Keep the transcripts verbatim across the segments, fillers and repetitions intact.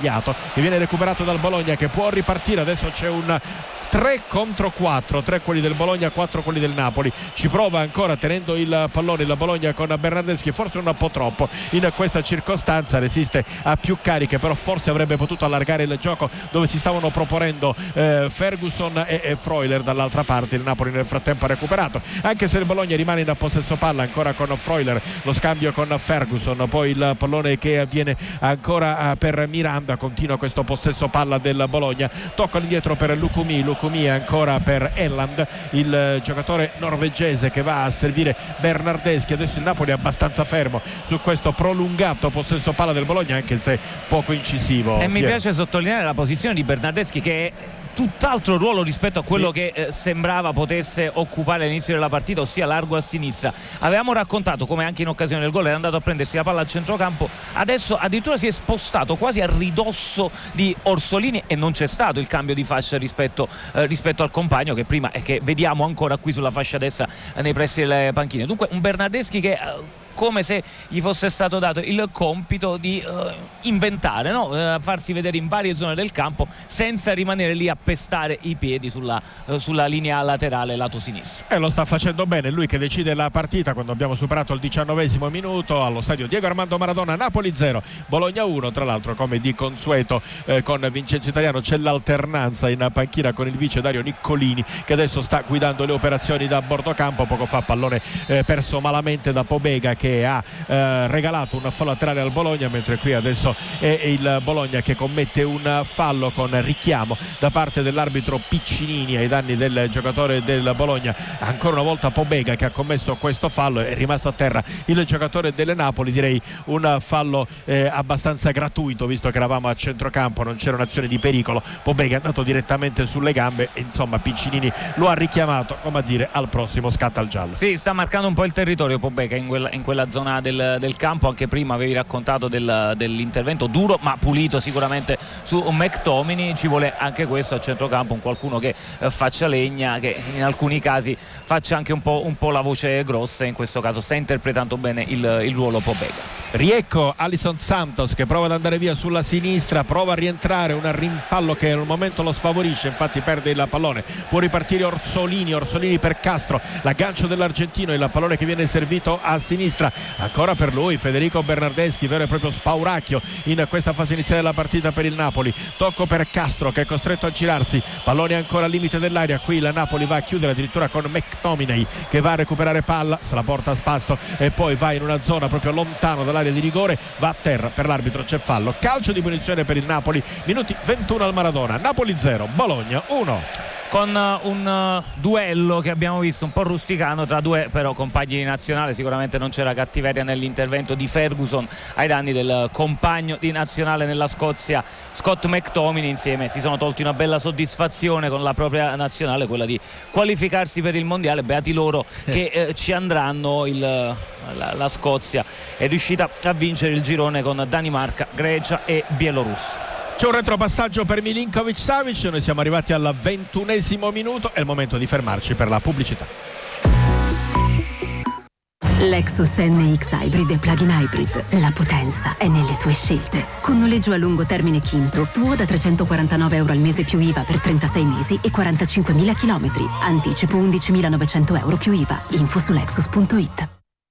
sbagliato, che viene recuperato dal Bologna, che può ripartire. Adesso c'è un tre contro quattro, tre quelli del Bologna, quattro quelli del Napoli. Ci prova ancora tenendo il pallone il Bologna con Bernardeschi, forse un po' troppo in questa circostanza, resiste a più cariche, però forse avrebbe potuto allargare il gioco dove si stavano proponendo eh, Ferguson e, e Freuler dall'altra parte. Il Napoli nel frattempo ha recuperato, anche se il Bologna rimane in possesso palla ancora con Freuler, lo scambio con Ferguson, poi il pallone che avviene ancora eh, per Miranda. Continua questo possesso palla del Bologna, tocca indietro per Lukumi, Lukumi ancora per Elland, il giocatore norvegese che va a servire Bernardeschi. Adesso il Napoli è abbastanza fermo su questo prolungato possesso palla del Bologna, anche se poco incisivo. E mi piace sottolineare la posizione di Bernardeschi, che è tutt'altro ruolo rispetto a quello sì. che eh, sembrava potesse occupare all'inizio della partita, ossia largo a sinistra. Avevamo raccontato come anche in occasione del gol era andato a prendersi la palla al centrocampo, adesso addirittura si è spostato quasi a ridosso di Orsolini e non c'è stato il cambio di fascia rispetto, eh, rispetto al compagno che prima e che vediamo ancora qui sulla fascia destra eh, nei pressi delle panchine. Dunque un Bernardeschi che eh, come se gli fosse stato dato il compito di uh, inventare, no? uh, farsi vedere in varie zone del campo senza rimanere lì a pestare i piedi sulla, uh, sulla linea laterale lato sinistro. E lo sta facendo bene, lui che decide la partita quando abbiamo superato il diciannovesimo minuto allo stadio Diego Armando Maradona. Napoli zero, Bologna uno. Tra l'altro, come di consueto eh, con Vincenzo Italiano, c'è l'alternanza in panchina con il vice Dario Niccolini, che adesso sta guidando le operazioni da bordo campo. Poco fa pallone eh, perso malamente da Pobega, che ha eh, regalato un fallo laterale al Bologna, mentre qui adesso è il Bologna che commette un fallo con richiamo da parte dell'arbitro Piccinini ai danni del giocatore del Bologna. Ancora una volta Pobega che ha commesso questo fallo, è rimasto a terra il giocatore del Napoli. Direi un fallo eh, abbastanza gratuito, visto che eravamo a centrocampo, non c'era un'azione di pericolo. Pobega è andato direttamente sulle gambe e insomma Piccinini lo ha richiamato, come a dire, al prossimo scatta il giallo. Sì, sta marcando un po' il territorio Pobega in quella, in quella quella zona del, del campo. Anche prima avevi raccontato del, dell'intervento duro ma pulito sicuramente su McTominay. Ci vuole anche questo a centrocampo, un qualcuno che eh, faccia legna, che in alcuni casi faccia anche un po', un po' la voce grossa. In questo caso sta interpretando bene il, il ruolo Pobega. Riecco Alisson Santos che prova ad andare via sulla sinistra, prova a rientrare, un rimpallo che al momento lo sfavorisce, infatti perde il pallone. Può ripartire Orsolini, Orsolini per Castro, l'aggancio dell'argentino, il pallone che viene servito a sinistra, ancora per lui Federico Bernardeschi, vero e proprio spauracchio in questa fase iniziale della partita per il Napoli. Tocco per Castro che è costretto a girarsi, pallone ancora al limite dell'area, qui la Napoli va a chiudere addirittura con McTominay che va a recuperare palla, se la porta a spasso e poi va in una zona proprio lontano dall'area di rigore, va a terra, per l'arbitro c'è fallo, calcio di punizione per il Napoli. Minuti ventuno al Maradona, Napoli zero, Bologna uno. Con un uh, duello che abbiamo visto un po' rusticano tra due però compagni di nazionale. Sicuramente non c'era cattiveria nell'intervento di Ferguson ai danni del compagno di nazionale nella Scozia, Scott McTominay. Insieme si sono tolti una bella soddisfazione con la propria nazionale, quella di qualificarsi per il mondiale. Beati loro che eh, ci andranno. il, la, la Scozia è riuscita a vincere il girone con Danimarca, Grecia e Bielorussia. C'è un retropassaggio per Milinkovic Savic, noi siamo arrivati al ventunesimo minuto, è il momento di fermarci per la pubblicità. Lexus N X Hybrid e Plug-in Hybrid, la potenza è nelle tue scelte. Con noleggio a lungo termine Quinto, tuo da trecentoquarantanove euro al mese più I V A per trentasei mesi e quarantacinquemila chilometri. Anticipo undicimilanovecento euro più I V A. Info su lexus punto it.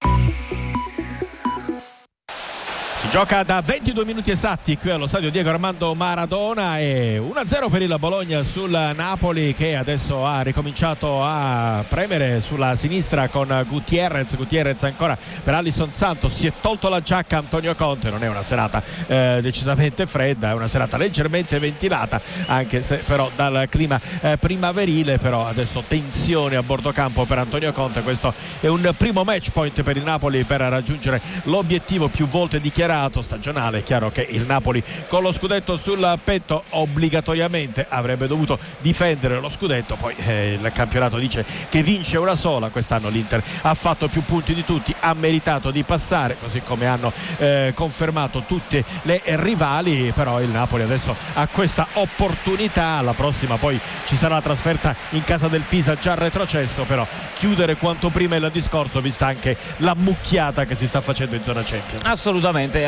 Si gioca da ventidue minuti esatti qui allo stadio Diego Armando Maradona e uno a zero per il Bologna sul Napoli, che adesso ha ricominciato a premere sulla sinistra con Gutierrez. Gutierrez ancora per Alisson Santos, si è tolto la giacca Antonio Conte. Non è una serata eh, decisamente fredda, è una serata leggermente ventilata, anche se però dal clima eh, primaverile. Però adesso tensione a bordo campo per Antonio Conte. Questo è un primo match point per il Napoli per raggiungere l'obiettivo più volte dichiarato stagionale. È chiaro che il Napoli con lo scudetto sul petto obbligatoriamente avrebbe dovuto difendere lo scudetto, poi eh, il campionato dice che vince una sola. Quest'anno l'Inter ha fatto più punti di tutti, ha meritato di passare, così come hanno eh, confermato tutte le rivali. Però il Napoli adesso ha questa opportunità, la prossima poi ci sarà la trasferta in casa del Pisa già retrocesso, però chiudere quanto prima il discorso, vista anche la mucchiata che si sta facendo in zona Champions. Assolutamente,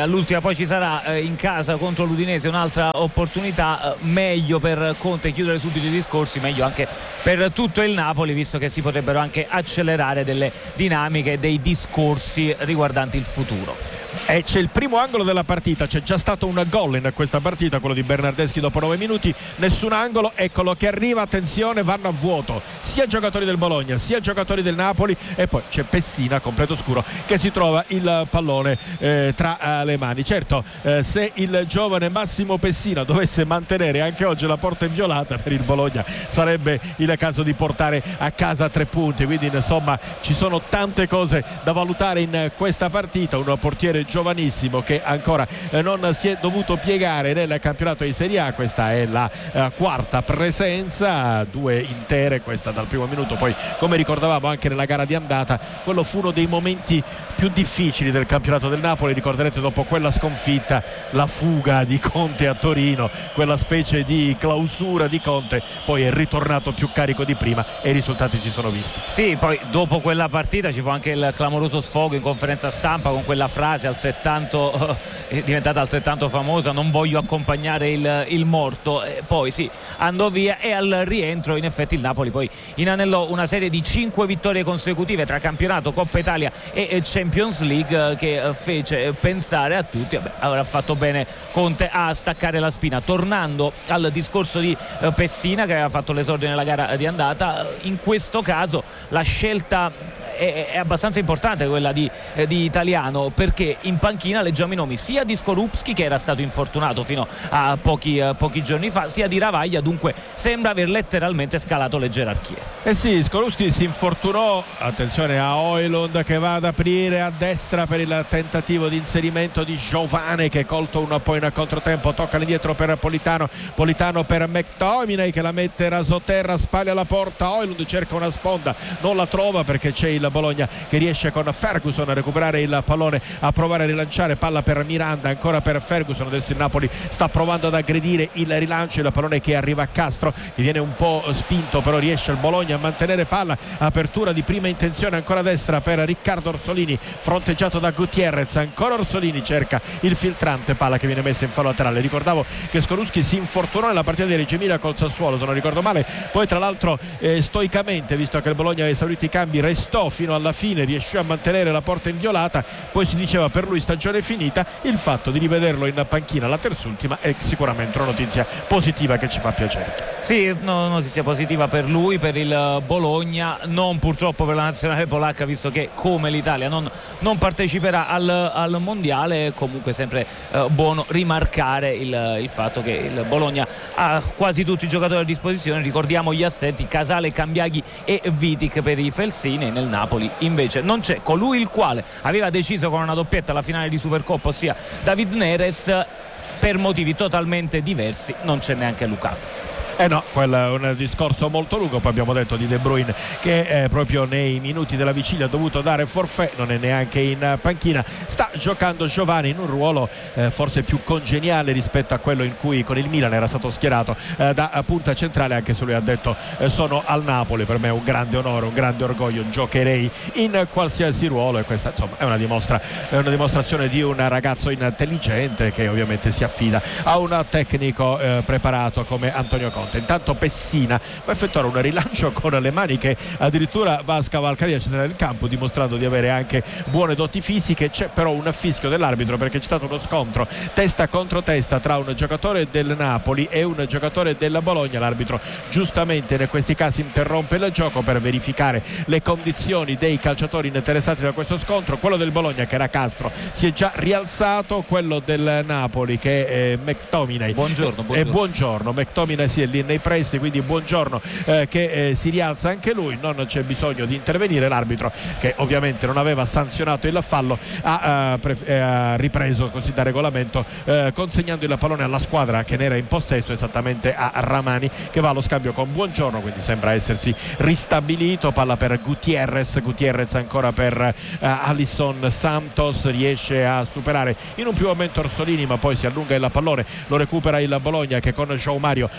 all'ultima poi ci sarà eh, in casa contro l'Udinese un'altra opportunità, eh, meglio per Conte chiudere subito i discorsi, meglio anche per tutto il Napoli, visto che si potrebbero anche accelerare delle dinamiche, dei discorsi riguardanti il futuro. E c'è il primo angolo della partita, c'è già stato un gol in questa partita, quello di Bernardeschi dopo nove minuti, nessun angolo, eccolo che arriva, attenzione, vanno a vuoto sia giocatori del Bologna sia giocatori del Napoli, e poi c'è Pessina completo scuro che si trova il pallone eh, tra eh, le mani. Certo, eh, se il giovane Massimo Pessina dovesse mantenere anche oggi la porta inviolata, per il Bologna sarebbe il caso di portare a casa tre punti, quindi insomma ci sono tante cose da valutare in questa partita. Un portiere giovanissimo che ancora eh, non si è dovuto piegare nel campionato di Serie A, questa è la eh, quarta presenza, due intere, questa dal primo minuto, poi come ricordavamo anche nella gara di andata quello fu uno dei momenti più difficili del campionato del Napoli. Ricorderete dopo quella sconfitta la fuga di Conte a Torino, quella specie di clausura di Conte, poi è ritornato più carico di prima e i risultati si sono visti. Sì, poi dopo quella partita ci fu anche il clamoroso sfogo in conferenza stampa con quella frase altrettanto eh, diventata altrettanto famosa: non voglio accompagnare il, il morto. E poi sì, andò via, e al rientro in effetti il Napoli poi inanellò una serie di cinque vittorie consecutive tra campionato, Coppa Italia e Champions League, che fece pensare a tutti, vabbè, avrà fatto bene Conte a staccare la spina. Tornando al discorso di Pessina, che aveva fatto l'esordio nella gara di andata, in questo caso la scelta è, è abbastanza importante, quella di, eh, di Italiano, perché in panchina leggiamo i nomi sia di Skorupski, che era stato infortunato fino a pochi, eh, pochi giorni fa, sia di Ravaglia, dunque sembra aver letteralmente scalato le gerarchie. Eh sì, Skorupski si infortunò, attenzione a Højlund che va ad aprire a destra per il tentativo di inserimento di Giovane, che colto un po' in controtempo, tocca all'indietro per Politano, Politano per McTominay che la mette rasoterra, spaglia la porta, Højlund cerca una sponda, non la trova perché c'è il Bologna che riesce con Ferguson a recuperare il pallone, a provare a rilanciare, palla per Miranda, ancora per Ferguson, adesso il Napoli sta provando ad aggredire il rilancio, il pallone che arriva a Castro che viene un po' spinto, però riesce il Bologna a mantenere palla, apertura di prima intenzione ancora a destra per Riccardo Orsolini, fronteggiato da Gutierrez, ancora Orsolini cerca il filtrante, palla che viene messa in fallo laterale. Ricordavo che Skorupski si infortunò nella partita di Reggio Emilia col Sassuolo, se non ricordo male, poi tra l'altro eh, stoicamente, visto che il Bologna aveva esaurito i cambi, restò fino alla fine, riuscì a mantenere la porta inviolata, poi si diceva per lui stagione finita. Il fatto di rivederlo in panchina la terzultima è sicuramente una notizia positiva che ci fa piacere. Sì, no, notizia positiva per lui, per il Bologna, non purtroppo per la nazionale polacca, visto che come l'Italia non, non parteciperà al, al mondiale. Comunque sempre eh, buono rimarcare il, il fatto che il Bologna ha quasi tutti i giocatori a disposizione. Ricordiamo gli assenti: Casale, Cambiaghi e Vitic per i Felsini. Nel Napoli invece non c'è colui il quale aveva deciso con una doppietta la finale di Supercoppa, ossia David Neres. Per motivi totalmente diversi non c'è neanche Lukaku. Eh no, quello è un discorso molto lungo. Poi abbiamo detto di De Bruyne che eh, proprio nei minuti della vigilia ha dovuto dare forfait, non è neanche in panchina, sta giocando Giovani in un ruolo eh, forse più congeniale rispetto a quello in cui con il Milan era stato schierato eh, da punta centrale, anche se lui ha detto eh, sono al Napoli, per me è un grande onore, un grande orgoglio, giocherei in qualsiasi ruolo, e questa insomma è una, dimostra, è una dimostrazione di un ragazzo intelligente che ovviamente si affida a un tecnico eh, preparato come Antonio Conte. Intanto Pessina va a effettuare un rilancio con le mani che addirittura va a scavalcare la centrale del campo, dimostrando di avere anche buone doti fisiche. C'è però un fischio dell'arbitro perché c'è stato uno scontro testa contro testa tra un giocatore del Napoli e un giocatore della Bologna. L'arbitro giustamente in questi casi interrompe il gioco per verificare le condizioni dei calciatori interessati da questo scontro. Quello del Bologna, che era Castro, si è già rialzato, quello del Napoli, che è McTominay, buongiorno, buongiorno. e buongiorno McTominay si è lì nei pressi, quindi buongiorno eh, che eh, si rialza anche lui, non c'è bisogno di intervenire. L'arbitro, che ovviamente non aveva sanzionato il fallo, ha, uh, pref- eh, ha ripreso così da regolamento, eh, consegnando il pallone alla squadra che ne era in possesso, esattamente a Ramani, che va allo scambio con Buongiorno, quindi sembra essersi ristabilito. Palla per Gutierrez, Gutierrez ancora per uh, Alisson, Santos riesce a superare in un primo momento Orsolini, ma poi si allunga il pallone, lo recupera il Bologna che con João Mario eh,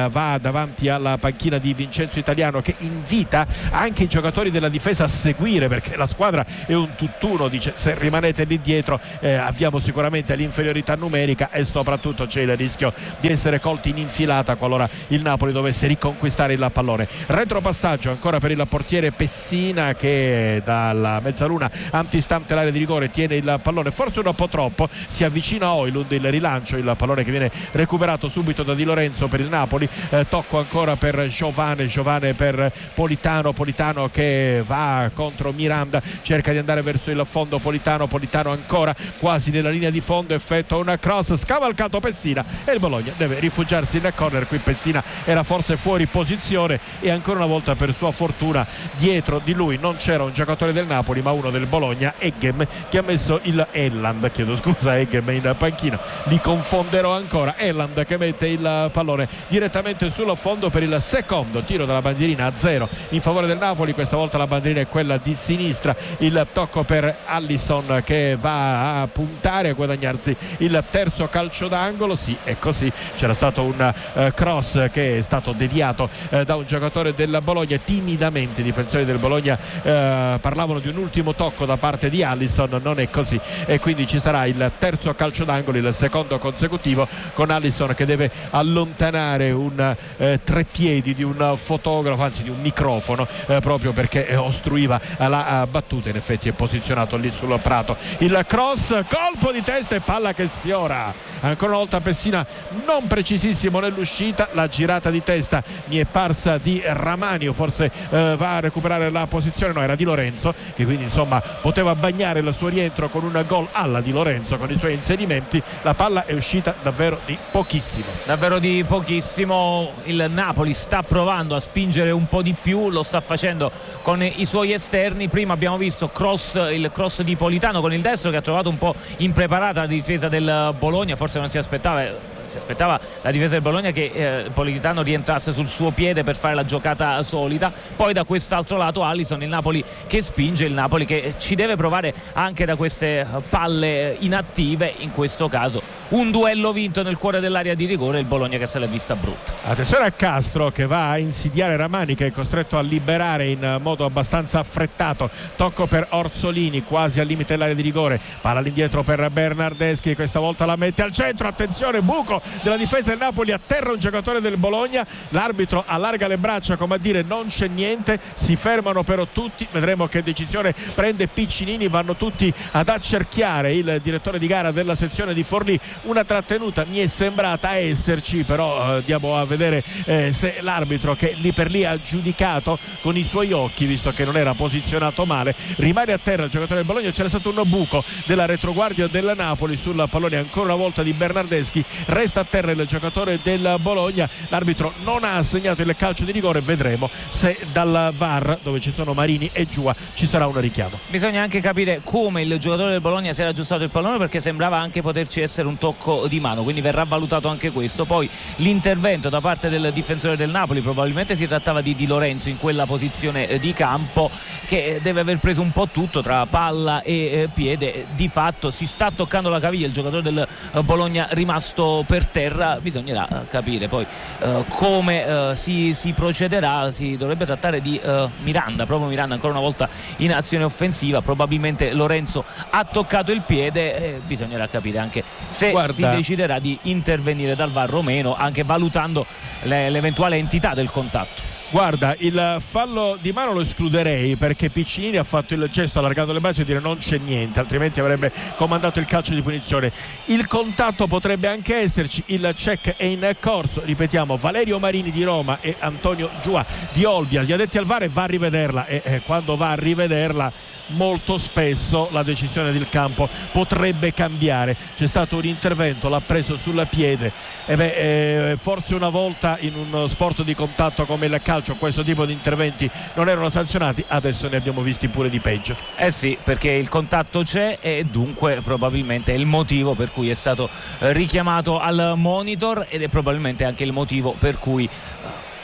eh, va davanti alla panchina di Vincenzo Italiano, che invita anche i giocatori della difesa a seguire, perché la squadra è un tutt'uno, dice se rimanete lì dietro eh, abbiamo sicuramente l'inferiorità numerica e soprattutto c'è il rischio di essere colti in infilata qualora il Napoli dovesse riconquistare il pallone. Retropassaggio ancora per il portiere Pessina, che dalla mezzaluna antistante l'area di rigore tiene il pallone forse un po' troppo, si avvicina a Højlund, il rilancio, il pallone che viene recuperato subito da Di Lorenzo per il Napoli, eh, tocco ancora per Giovane, Giovane per Politano, Politano che va contro Miranda, cerca di andare verso il fondo, Politano, Politano ancora quasi nella linea di fondo, effettua una cross, scavalcato Pessina e il Bologna deve rifugiarsi in corner. Qui Pessina era forse fuori posizione e ancora una volta per sua fortuna dietro di lui non c'era un giocatore del Napoli ma uno del Bologna, Eggem, che ha messo il Elland, chiedo scusa, Eggem in panchina, li confonderò ancora, Elland che mette il pallone direttamente sul fondo per il secondo tiro della bandierina a zero in favore del Napoli. Questa volta la bandierina è quella di sinistra, il tocco per Alisson che va a puntare, a guadagnarsi il terzo calcio d'angolo. Sì, è così, c'era stato un uh, cross che è stato deviato uh, da un giocatore del Bologna, timidamente i difensori del Bologna uh, parlavano di un ultimo tocco da parte di Alisson, non è così e quindi ci sarà il terzo calcio d'angolo, il secondo consecutivo, con Alisson che deve allontanare un uh, treppiedi di un fotografo, anzi di un microfono, uh, proprio perché uh, ostruiva la uh, battuta. In effetti è posizionato lì sul prato, il cross, colpo di testa e palla che sfiora ancora una volta Pessina, non precisissimo nell'uscita, la girata di testa mi è parsa di Ramanio, forse eh, va a recuperare la posizione, no, era Di Lorenzo, che quindi insomma poteva bagnare il suo rientro con un gol alla Di Lorenzo con i suoi inserimenti. La palla è uscita davvero di pochissimo davvero di pochissimo il Napoli sta provando a spingere un po' di più, lo sta facendo con i suoi esterni. Prima abbiamo visto cross, il cross di Politano con il destro che ha trovato un po' impreparata la difesa del Bologna, forse non si aspettava si aspettava la difesa del Bologna che eh, Politano rientrasse sul suo piede per fare la giocata solita. Poi da quest'altro lato Alisson, il Napoli che spinge, il Napoli che ci deve provare anche da queste palle inattive, in questo caso un duello vinto nel cuore dell'area di rigore, il Bologna che se l'è vista brutta. Attenzione a Castro che va a insidiare Ramani, che è costretto a liberare in modo abbastanza affrettato, tocco per Orsolini quasi al limite dell'area di rigore, palla all'indietro per Bernardeschi, questa volta la mette al centro, attenzione, buco della difesa del Napoli, a terra un giocatore del Bologna, l'arbitro allarga le braccia come a dire non c'è niente, si fermano però tutti, vedremo che decisione prende Piccinini, vanno tutti ad accerchiare il direttore di gara della sezione di Forlì, una trattenuta mi è sembrata esserci, però eh, diamo a vedere eh, se l'arbitro, che lì per lì ha giudicato con i suoi occhi, visto che non era posizionato male, rimane a terra il giocatore del Bologna. C'era stato un buco della retroguardia del Napoli sul pallone ancora una volta di Bernardeschi, resta a terra il giocatore del Bologna, l'arbitro non ha assegnato il calcio di rigore, vedremo se dal V A R, dove ci sono Marini e Giua, ci sarà un richiamo. Bisogna anche capire come il giocatore del Bologna si era aggiustato il pallone, perché sembrava anche poterci essere un tocco di mano, quindi verrà valutato anche questo. Poi l'intervento da parte del difensore del Napoli, probabilmente si trattava di Di Lorenzo in quella posizione di campo, che deve aver preso un po' tutto tra palla e piede, di fatto si sta toccando la caviglia il giocatore del Bologna rimasto per terra. Bisognerà capire poi uh, come uh, si, si procederà. Si dovrebbe trattare di uh, Miranda, proprio Miranda ancora una volta in azione offensiva, probabilmente Lorenzo ha toccato il piede e bisognerà capire anche se Guarda, si deciderà di intervenire dal V A R o meno, anche valutando le, l'eventuale entità del contatto. Guarda, il fallo di mano lo escluderei, perché Piccinini ha fatto il gesto allargando le braccia e dire non c'è niente, altrimenti avrebbe comandato il calcio di punizione. Il contatto potrebbe anche esserci, il check è in corso, ripetiamo, Valerio Marini di Roma e Antonio Giua di Olbia, gli addetti al V A R, e va a rivederla e eh, quando va a rivederla molto spesso la decisione del campo potrebbe cambiare. C'è stato un intervento, l'ha preso sul piede e beh, eh, forse una volta in uno sport di contatto come il calcio questo tipo di interventi non erano sanzionati, adesso ne abbiamo visti pure di peggio. Eh sì, perché il contatto c'è e dunque probabilmente è il motivo per cui è stato richiamato al monitor, ed è probabilmente anche il motivo per cui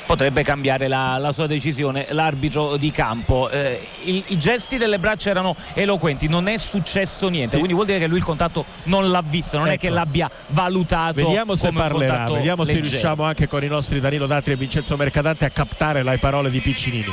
potrebbe cambiare la, la sua decisione l'arbitro di campo. Eh, il, i gesti delle braccia erano eloquenti, non è successo niente, sì. Quindi vuol dire che lui il contatto non l'ha visto, non ecco. È che l'abbia valutato. Vediamo se come parlerà, vediamo leggero. Se riusciamo anche con i nostri Danilo Datri e Vincenzo Mercadante a captare le parole di Piccinini.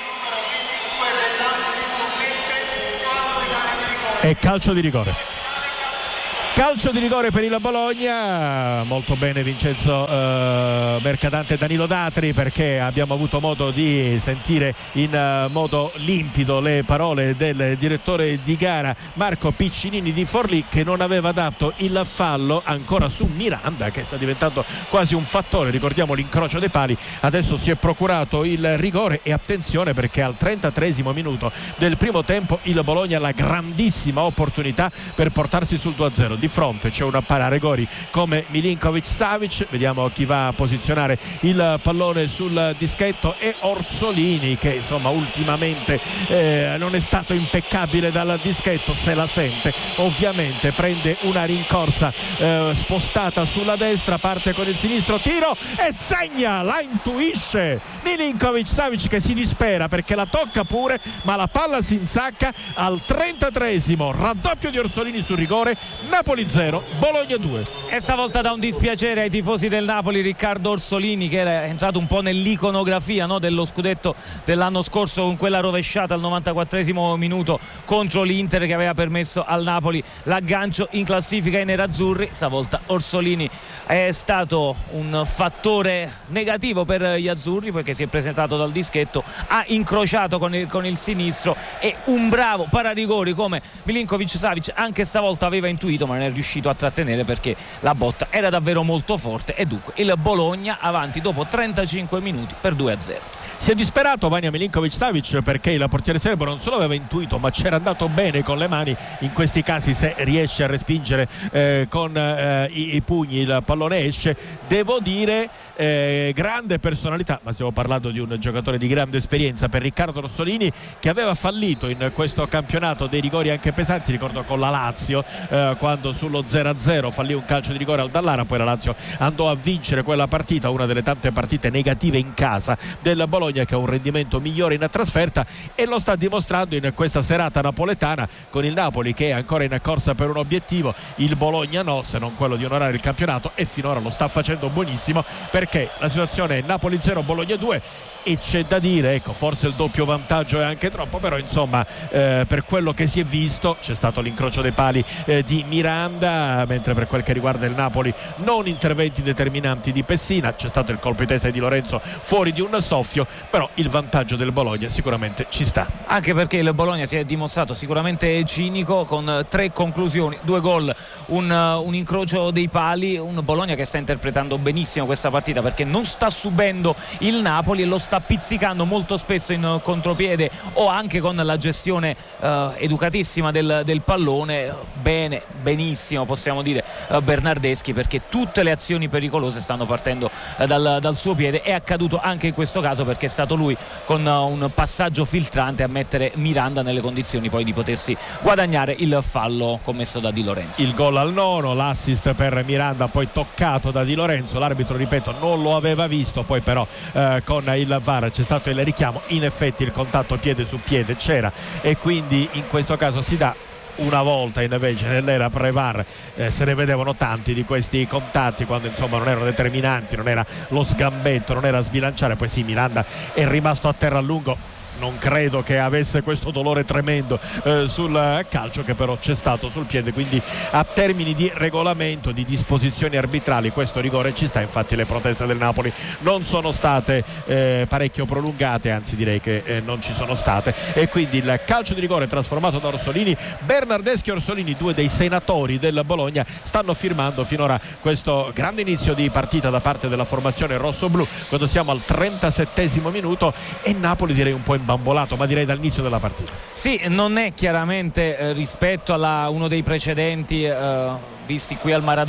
E calcio di rigore. Calcio di rigore per il Bologna, molto bene Vincenzo eh, Mercadante e Danilo Datri, perché abbiamo avuto modo di sentire in eh, modo limpido le parole del direttore di gara Marco Piccinini di Forlì, che non aveva dato il fallo ancora su Miranda, che sta diventando quasi un fattore. Ricordiamo l'incrocio dei pali, adesso si è procurato il rigore e attenzione perché al trentatreesimo minuto del primo tempo il Bologna ha la grandissima opportunità per portarsi sul due a zero. Di fronte c'è una Pararegori come Milinkovic Savic, vediamo chi va a posizionare il pallone sul dischetto, e Orsolini che insomma ultimamente eh, non è stato impeccabile dal dischetto, se la sente ovviamente, prende una rincorsa eh, spostata sulla destra, parte con il sinistro, tiro e segna, la intuisce Milinkovic Savic che si dispera perché la tocca pure, ma la palla si insacca. Al trentatreesimo raddoppio di Orsolini sul rigore, Napoli zero, Bologna due. E stavolta dà un dispiacere ai tifosi del Napoli Riccardo Orsolini, che era entrato un po' nell'iconografia, no, dello scudetto dell'anno scorso con quella rovesciata al novantaquattresimo minuto contro l'Inter che aveva permesso al Napoli l'aggancio in classifica ai nerazzurri. Stavolta Orsolini è stato un fattore negativo per gli azzurri perché si è presentato dal dischetto, ha incrociato con il, con il sinistro, e un bravo pararigori come Milinkovic Savic anche stavolta aveva intuito, ma non è riuscito a trattenere perché la botta era davvero molto forte, e dunque il Bologna avanti dopo trentacinque minuti per due a zero. Si è disperato Vanja Milinkovic Savic perché il portiere serbo non solo aveva intuito, ma c'era andato bene con le mani. In questi casi, se riesce a respingere eh, con eh, i, i pugni il pallone esce. Devo dire eh, grande personalità, ma stiamo parlando di un giocatore di grande esperienza, per Riccardo Orsolini, che aveva fallito in questo campionato dei rigori anche pesanti. Ricordo con la Lazio eh, quando sullo zero a zero fallì un calcio di rigore al Dallara, poi la Lazio andò a vincere quella partita, una delle tante partite negative in casa del Bologna, che ha un rendimento migliore in trasferta, e lo sta dimostrando in questa serata napoletana con il Napoli che è ancora in corsa per un obiettivo, il Bologna no, se non quello di onorare il campionato, e finora lo sta facendo benissimo perché la situazione è Napoli zero Bologna due. E c'è da dire, ecco, forse il doppio vantaggio è anche troppo, però insomma eh, per quello che si è visto c'è stato l'incrocio dei pali eh, di Miranda, mentre per quel che riguarda il Napoli non interventi determinanti di Pessina, c'è stato il colpo di testa di Lorenzo fuori di un soffio, però il vantaggio del Bologna sicuramente ci sta. Anche perché il Bologna si è dimostrato sicuramente cinico, con tre conclusioni, due gol, un, un incrocio dei pali, un Bologna che sta interpretando benissimo questa partita perché non sta subendo il Napoli e lo sta sta pizzicando molto spesso in contropiede o anche con la gestione eh, educatissima del, del pallone. Bene, benissimo possiamo dire eh, Bernardeschi, perché tutte le azioni pericolose stanno partendo eh, dal, dal suo piede. È accaduto anche in questo caso perché è stato lui con uh, un passaggio filtrante a mettere Miranda nelle condizioni poi di potersi guadagnare il fallo commesso da Di Lorenzo. Il gol al nono, l'assist per Miranda poi toccato da Di Lorenzo, l'arbitro ripeto non lo aveva visto, poi però eh, con il V A R c'è stato il richiamo, in effetti il contatto piede su piede c'era, e quindi in questo caso si dà. Una volta invece nell'era pre-V A R eh, se ne vedevano tanti di questi contatti quando insomma non erano determinanti, non era lo sgambetto, non era sbilanciare. Poi sì, Miranda è rimasto a terra a lungo, non credo che avesse questo dolore tremendo eh, sul calcio che però c'è stato sul piede, quindi a termini di regolamento, di disposizioni arbitrali questo rigore ci sta. Infatti le proteste del Napoli non sono state eh, parecchio prolungate, anzi direi che eh, non ci sono state, e quindi il calcio di rigore trasformato da Orsolini. Bernardeschi e Orsolini, due dei senatori del Bologna, stanno firmando finora questo grande inizio di partita da parte della formazione rossoblu quando siamo al trentasettesimo minuto, e Napoli direi un po' in bambolato, ma direi dall'inizio della partita. Sì, non è chiaramente eh, rispetto a uno dei precedenti eh, visti qui al Maradona,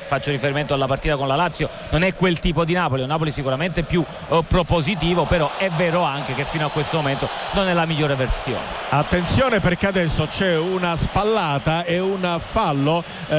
faccio riferimento alla partita con la Lazio, non è quel tipo di Napoli, un Napoli sicuramente più eh, propositivo, però è vero anche che fino a questo momento non è la migliore versione. Attenzione, perché adesso c'è una spallata e un fallo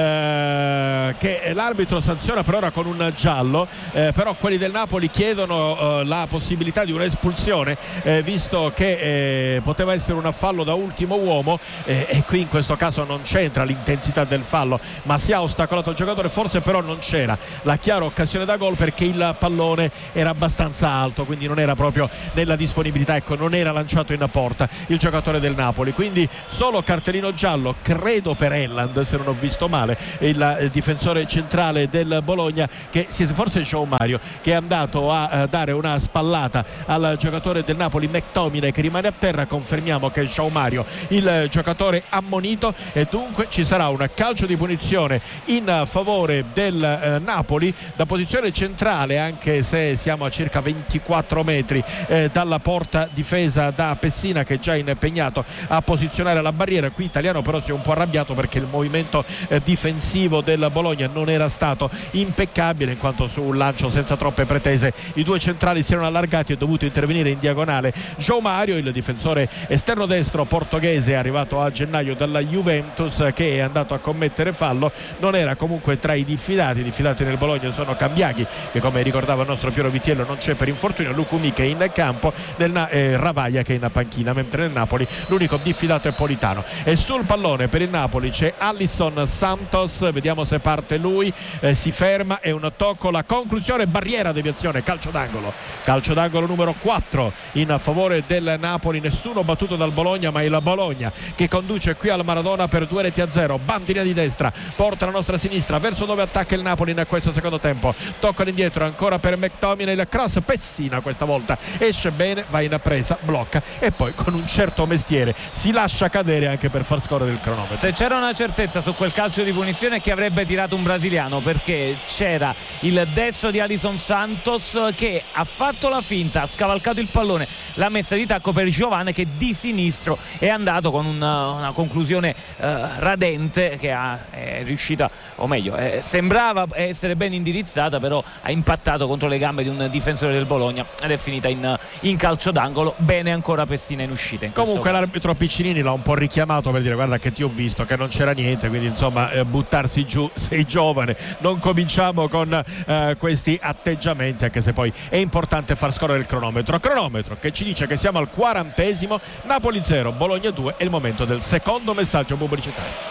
eh, che l'arbitro sanziona per ora con un giallo, eh, però quelli del Napoli chiedono eh, la possibilità di un'espulsione, eh, visto che eh, poteva essere un fallo da ultimo uomo, eh, e qui in questo caso non c'entra l'intensità del fallo, ma si ha ostacolato il giocatore. Forse però non c'era la chiara occasione da gol, perché il pallone era abbastanza alto, quindi non era proprio nella disponibilità, ecco, non era lanciato in porta il giocatore del Napoli, quindi solo cartellino giallo, credo per Elland, se non ho visto male, il, il difensore centrale del Bologna, che si, forse è João Mario, che è andato a, a dare una spallata al giocatore del Napoli McTominay, che rimane a terra. Confermiamo che è João Mario il giocatore ammonito, e dunque ci sarà un calcio di punizione in favore del eh, Napoli da posizione centrale, anche se siamo a circa ventiquattro metri eh, dalla porta difesa da Pessina, che è già impegnato a posizionare la barriera. Qui Italiano però si è un po' arrabbiato perché il movimento eh, difensivo del Bologna non era stato impeccabile, in quanto su un lancio senza troppe pretese i due centrali si erano allargati e dovuto intervenire in diagonale João Mario, il difensore esterno destro portoghese, arrivato a gennaio dalla Juventus, che è andato a commettere fallo. Non era comunque tra i diffidati. I diffidati nel Bologna sono Cambiaghi, che come ricordava il nostro Piero Vittiello non c'è per infortunio, Lucumi che è in campo, nel Na- eh, Ravaglia che è in panchina, mentre nel Napoli l'unico diffidato è Politano. E sul pallone per il Napoli c'è Alisson Santos, vediamo se parte lui, eh, si ferma, è un tocco, la conclusione, barriera, deviazione, calcio d'angolo, calcio d'angolo numero quattro in favore del Napoli. Nessuno battuto dal Bologna, ma il Bologna che conduce qui al Maradona per due reti a zero. Bandina di destra, porta la nostra sinistra verso dove attacca il Napoli in questo secondo tempo, tocca all'indietro ancora per McTominay, il cross, Pessina questa volta esce bene, va in presa, blocca e poi con un certo mestiere si lascia cadere anche per far scorrere il cronometro. Se c'era una certezza su quel calcio di punizione è che avrebbe tirato un brasiliano, perché c'era il destro di Alisson Santos che ha fatto la finta, ha scavalcato il pallone, l'ha messa di tacco per Giovane, che di sinistro è andato con una, una conclusione eh, radente, che ha, è riuscita, o meglio eh, sembrava essere ben indirizzata, però ha impattato contro le gambe di un difensore del Bologna ed è finita in, in calcio d'angolo. Bene ancora Pessina in uscita in comunque l'arbitro Piccinini l'ha un po' richiamato per dire: guarda che ti ho visto che non c'era niente, quindi insomma eh, buttarsi giù, sei giovane, non cominciamo con eh, questi atteggiamenti, anche se poi è importante far scorrere il cronometro cronometro che ci dice che siamo al quarantesimo, Napoli zero Bologna due. È il momento del secondo messaggio pubblicitario.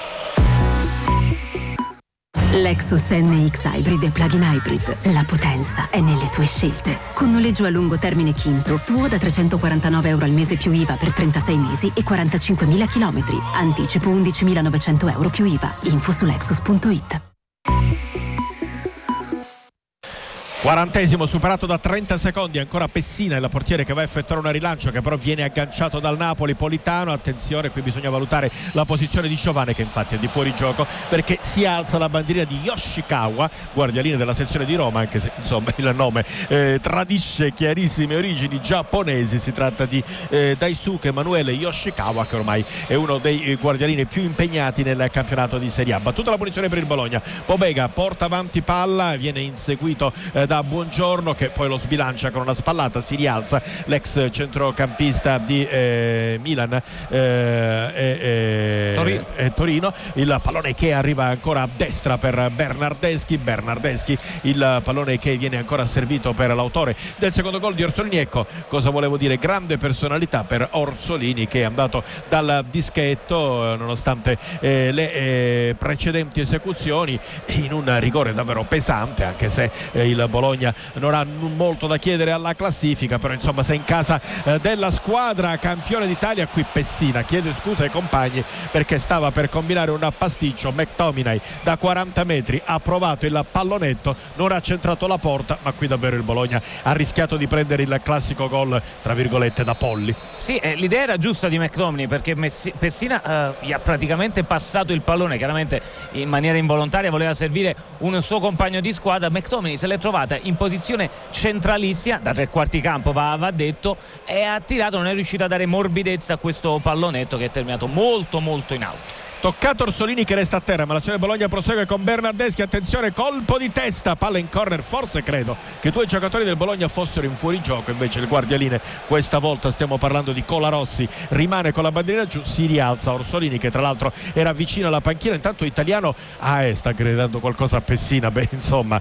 Lexus N X Hybrid e Plug-in Hybrid. La potenza è nelle tue scelte. Con noleggio a lungo termine Quinto, tuo da trecentoquarantanove euro al mese più I V A per trentasei mesi e quarantacinquemila chilometri. Anticipo undicimilanovecento euro più I V A. Info su lexus punto it. Quarantesimo superato da trenta secondi, ancora Pessina, il portiere che va a effettuare un rilancio che però viene agganciato dal Napoli. Politano, attenzione, qui bisogna valutare la posizione di Giovane, che infatti è di fuori gioco perché si alza la bandierina di Yoshikawa, guardialine della sezione di Roma, anche se insomma il nome eh, tradisce chiarissime origini giapponesi. Si tratta di eh, Daisuke Emanuele Yoshikawa, che ormai è uno dei guardialini più impegnati nel campionato di Serie A. Battuta la punizione per il Bologna, Pobega porta avanti palla, viene inseguito eh, da Buongiorno, che poi lo sbilancia con una spallata, si rialza l'ex centrocampista di eh, Milan eh, eh, Torino. Eh, Torino. Il pallone che arriva ancora a destra per Bernardeschi Bernardeschi il pallone che viene ancora servito per l'autore del secondo gol di Orsolini. Ecco cosa volevo dire, grande personalità per Orsolini, che è andato dal dischetto eh, nonostante eh, le eh, precedenti esecuzioni, in un rigore davvero pesante, anche se eh, il Bologna non ha molto da chiedere alla classifica, però insomma sei in casa eh, della squadra campione d'Italia. Qui Pessina chiede scusa ai compagni perché stava per combinare un pasticcio. McTominay da quaranta metri ha provato il pallonetto, non ha centrato la porta, ma qui davvero il Bologna ha rischiato di prendere il classico gol tra virgolette da polli. Sì, eh, l'idea era giusta di McTominay, perché Messi- Pessina eh, gli ha praticamente passato il pallone, chiaramente in maniera involontaria voleva servire un suo compagno di squadra. McTominay se l'è trovata in posizione centralissima, da tre quarti campo va, va detto, e ha tirato, non è riuscito a dare morbidezza a questo pallonetto che è terminato molto molto in alto. toccato Orsolini che resta a terra, ma l'azione Bologna prosegue con Bernardeschi. Attenzione, colpo di testa, palla in corner. Forse credo che due giocatori del Bologna fossero in fuorigioco, invece il guardialine, questa volta stiamo parlando di Colarossi, rimane con la bandierina giù. Si rialza Orsolini che tra l'altro era vicino alla panchina. Intanto Italiano ah, eh, sta gridando qualcosa a Pessina. Beh, insomma,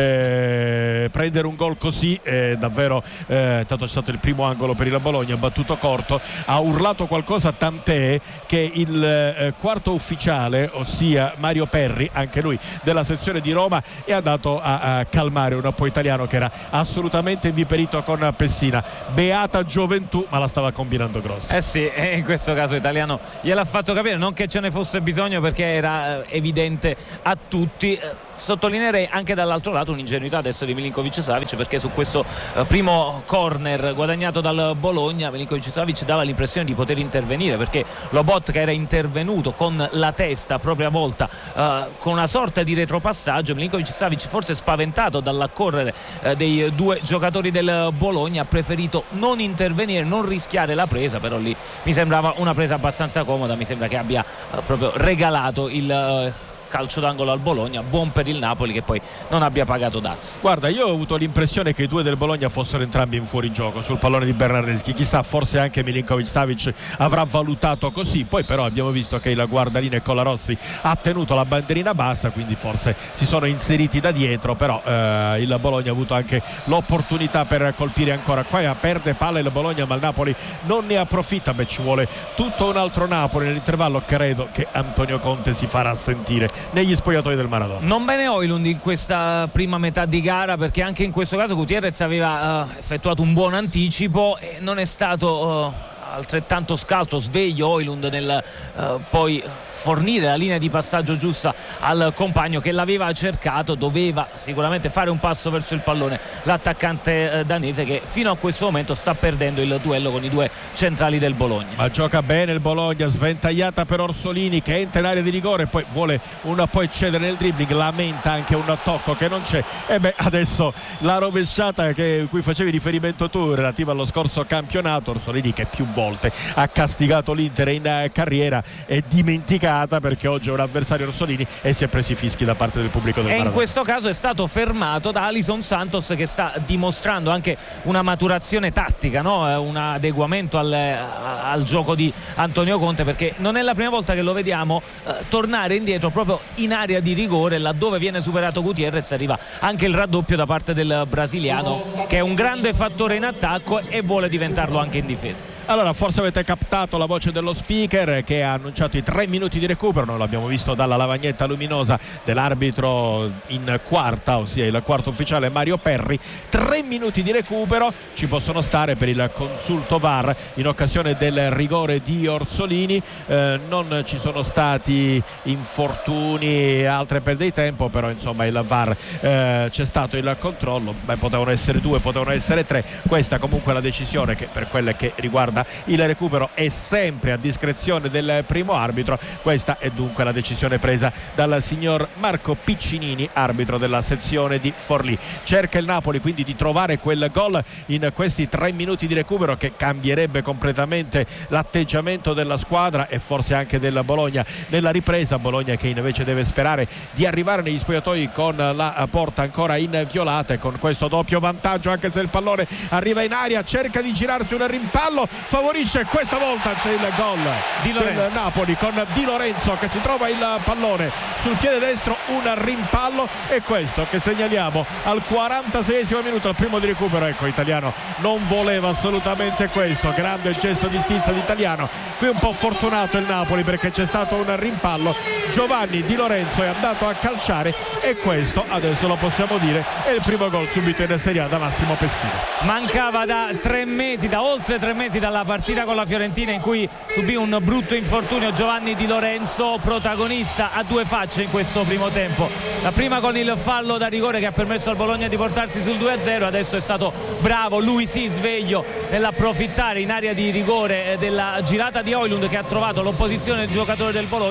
eh, prendere un gol così è davvero eh, tanto c'è stato il primo angolo per il Bologna, battuto corto, ha urlato qualcosa, tant'è che il eh, quarto ufficiale, ossia Mario Perri, anche lui della sezione di Roma, è andato a, a calmare un po' Italiano che era assolutamente inviperito con Pessina. Beata gioventù, ma la stava combinando grossa. Eh sì, e in questo caso Italiano gliel'ha fatto capire, non che ce ne fosse bisogno perché era eh, evidente a tutti. Sottolineerei anche dall'altro lato un'ingenuità adesso di Milinković-Savić, perché su questo eh, primo corner guadagnato dal Bologna Milinković-Savić dava l'impressione di poter intervenire, perché Lobotka era intervenuto con la testa a propria volta eh, con una sorta di retropassaggio. Milinković-Savić, forse spaventato dall'accorrere eh, dei due giocatori del Bologna, ha preferito non intervenire, non rischiare la presa, però lì mi sembrava una presa abbastanza comoda, mi sembra che abbia eh, proprio regalato il eh, calcio d'angolo al Bologna, buon per il Napoli che poi non abbia pagato dazi. Guarda, io ho avuto l'impressione che i due del Bologna fossero entrambi in fuorigioco sul pallone di Bernardeschi, chissà, forse anche Milinković-Savić avrà valutato così, poi però abbiamo visto che il guardaline Colarossi ha tenuto la bandierina bassa, quindi forse si sono inseriti da dietro, però eh, il Bologna ha avuto anche l'opportunità per colpire ancora. Qua perde palla il Bologna, ma il Napoli non ne approfitta. Beh, ci vuole tutto un altro Napoli nell'intervallo, credo che Antonio Conte si farà sentire negli spogliatoi del Maradona. Non bene Højlund in questa prima metà di gara, perché anche in questo caso Gutiérrez aveva uh, effettuato un buon anticipo e non è stato uh, altrettanto scaltro, sveglio Højlund nel uh, poi fornire la linea di passaggio giusta al compagno che l'aveva cercato. Doveva sicuramente fare un passo verso il pallone l'attaccante eh, danese, che fino a questo momento sta perdendo il duello con i due centrali del Bologna. Ma gioca bene il Bologna, sventagliata per Orsolini che entra in area di rigore, poi vuole un po' eccedere nel dribbling, lamenta anche un tocco che non c'è. E beh, adesso la rovesciata che cui facevi riferimento tu, relativa allo scorso campionato, Orsolini che più volte ha castigato l'Inter in carriera, è dimenticato perché oggi è un avversario Orsolini e si è preso i fischi da parte del pubblico del e Maradona. In questo caso è stato fermato da Alison Santos, che sta dimostrando anche una maturazione tattica, no? Un adeguamento al, al gioco di Antonio Conte, perché non è la prima volta che lo vediamo eh, tornare indietro proprio in area di rigore, laddove viene superato Gutiérrez. Arriva anche il raddoppio da parte del brasiliano, che è un grande fattore in attacco e vuole diventarlo anche in difesa. Allora, forse avete captato la voce dello speaker che ha annunciato i tre minuti di recupero. Noi l'abbiamo visto dalla lavagnetta luminosa dell'arbitro in quarta, ossia il quarto ufficiale Mario Perri. Tre minuti di recupero ci possono stare per il consulto V A R in occasione del rigore di Orsolini. Eh, non ci sono stati infortuni e altre perdite di tempo, però insomma il V A R eh, c'è stato il controllo. Beh, potevano essere due, potevano essere tre. Questa comunque è la decisione, che per quelle che riguarda il recupero è sempre a discrezione del primo arbitro. Questa è dunque la decisione presa dal signor Marco Piccinini, arbitro della sezione di Forlì. Cerca il Napoli quindi di trovare quel gol in questi tre minuti di recupero, che cambierebbe completamente l'atteggiamento della squadra e forse anche del Bologna nella ripresa. Bologna che invece deve sperare di arrivare negli spogliatoi con la porta ancora inviolata e con questo doppio vantaggio, anche se il pallone arriva in aria, cerca di girarsi un rimpallo, favorisce, questa volta c'è il gol di del Napoli con Di Lorenzo che si trova il pallone sul piede destro, un rimpallo, e questo che segnaliamo al quarantaseiesimo minuto, al primo di recupero. Ecco, Italiano non voleva assolutamente questo, grande gesto di stizza di Italiano. Qui un po' fortunato il Napoli perché c'è stato un rimpallo, Giovanni Di Lorenzo è andato a calciare e questo adesso lo possiamo dire è il primo gol subito in Serie A da Massimo Pessina. Mancava da tre mesi, da oltre tre mesi dalla partita con la Fiorentina in cui subì un brutto infortunio Giovanni Di Lorenzo, protagonista a due facce in questo primo tempo. La prima con il fallo da rigore che ha permesso al Bologna di portarsi sul due a zero, adesso è stato bravo, lui sì, sveglio nell'approfittare in area di rigore della girata di Højlund, che ha trovato l'opposizione del giocatore del Bologna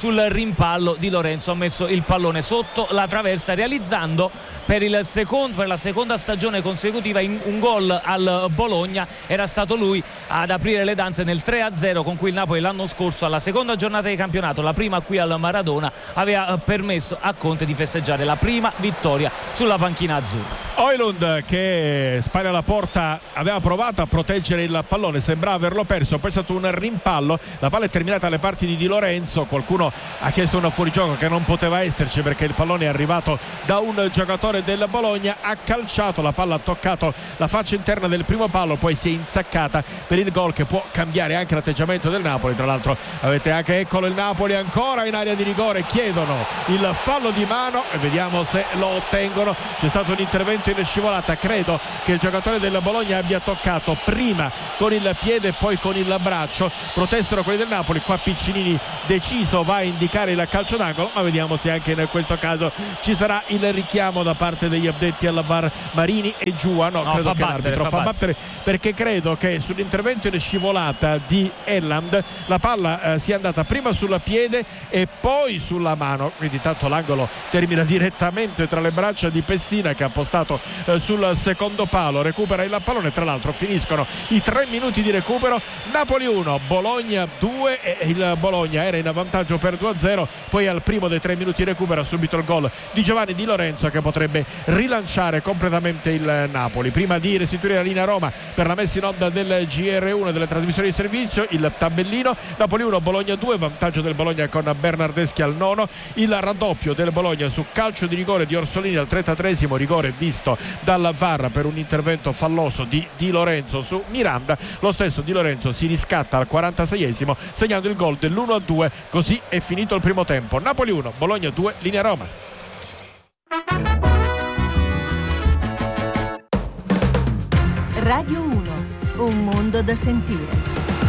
sul rimpallo di Lorenzo, ha messo il pallone sotto la traversa, realizzando per, il secondo, per la seconda stagione consecutiva in, un gol al Bologna. Era stato lui ad aprire le danze nel tre a zero con cui il Napoli l'anno scorso, alla seconda giornata di campionato, la prima qui al Maradona, aveva permesso a Conte di festeggiare la prima vittoria sulla panchina azzurra. Højlund, che spalla alla porta, aveva provato a proteggere il pallone, sembrava averlo perso, poi è stato un rimpallo, la palla è terminata alle parti di Di Lorenzo, qualcuno ha chiesto una fuorigioco che non poteva esserci perché il pallone è arrivato da un giocatore del Bologna, ha calciato, la palla ha toccato la faccia interna del primo palo, poi si è insaccata per il gol che può cambiare anche l'atteggiamento del Napoli. Tra l'altro avete anche, eccolo il Napoli ancora in area di rigore, chiedono il fallo di mano e vediamo se lo ottengono. C'è stato un intervento in scivolata, credo che il giocatore del Bologna abbia toccato prima con il piede e poi con il braccio. Protestano quelli del Napoli, qua Piccinini deciso va a indicare il calcio d'angolo, ma vediamo se anche in questo caso ci sarà il richiamo da parte degli addetti alla V A R, Marini e Giua. No, no credo fa che battere, l'arbitro fa, fa battere. battere, perché credo che sull'intervento in scivolata di Elland la palla eh, sia andata prima sul piede e poi sulla mano, quindi tanto l'angolo termina direttamente tra le braccia di Pessina, che ha postato eh, sul secondo palo, recupera il pallone. Tra l'altro finiscono i tre minuti di recupero, Napoli uno, Bologna due, e il Bologna era in vantaggio per due a zero, poi al primo dei tre minuti di recupero ha subito il gol di Giovanni Di Lorenzo, che potrebbe rilanciare completamente il Napoli. Prima di restituire la linea Roma per la messa in onda del G R uno delle trasmissioni di servizio, il tabellino: Napoli uno, Bologna due, vantaggio del Bologna con Bernardeschi al nono, il raddoppio del Bologna su calcio di rigore di Orsolini al trentatreesimo, rigore visto dalla V A R per un intervento falloso di Di Lorenzo su Miranda. Lo stesso Di Lorenzo si riscatta al quarantaseiesimo segnando il gol dell'uno a due, così è finito il primo tempo. Napoli uno, Bologna due, linea Roma. Radio uno, un mondo da sentire.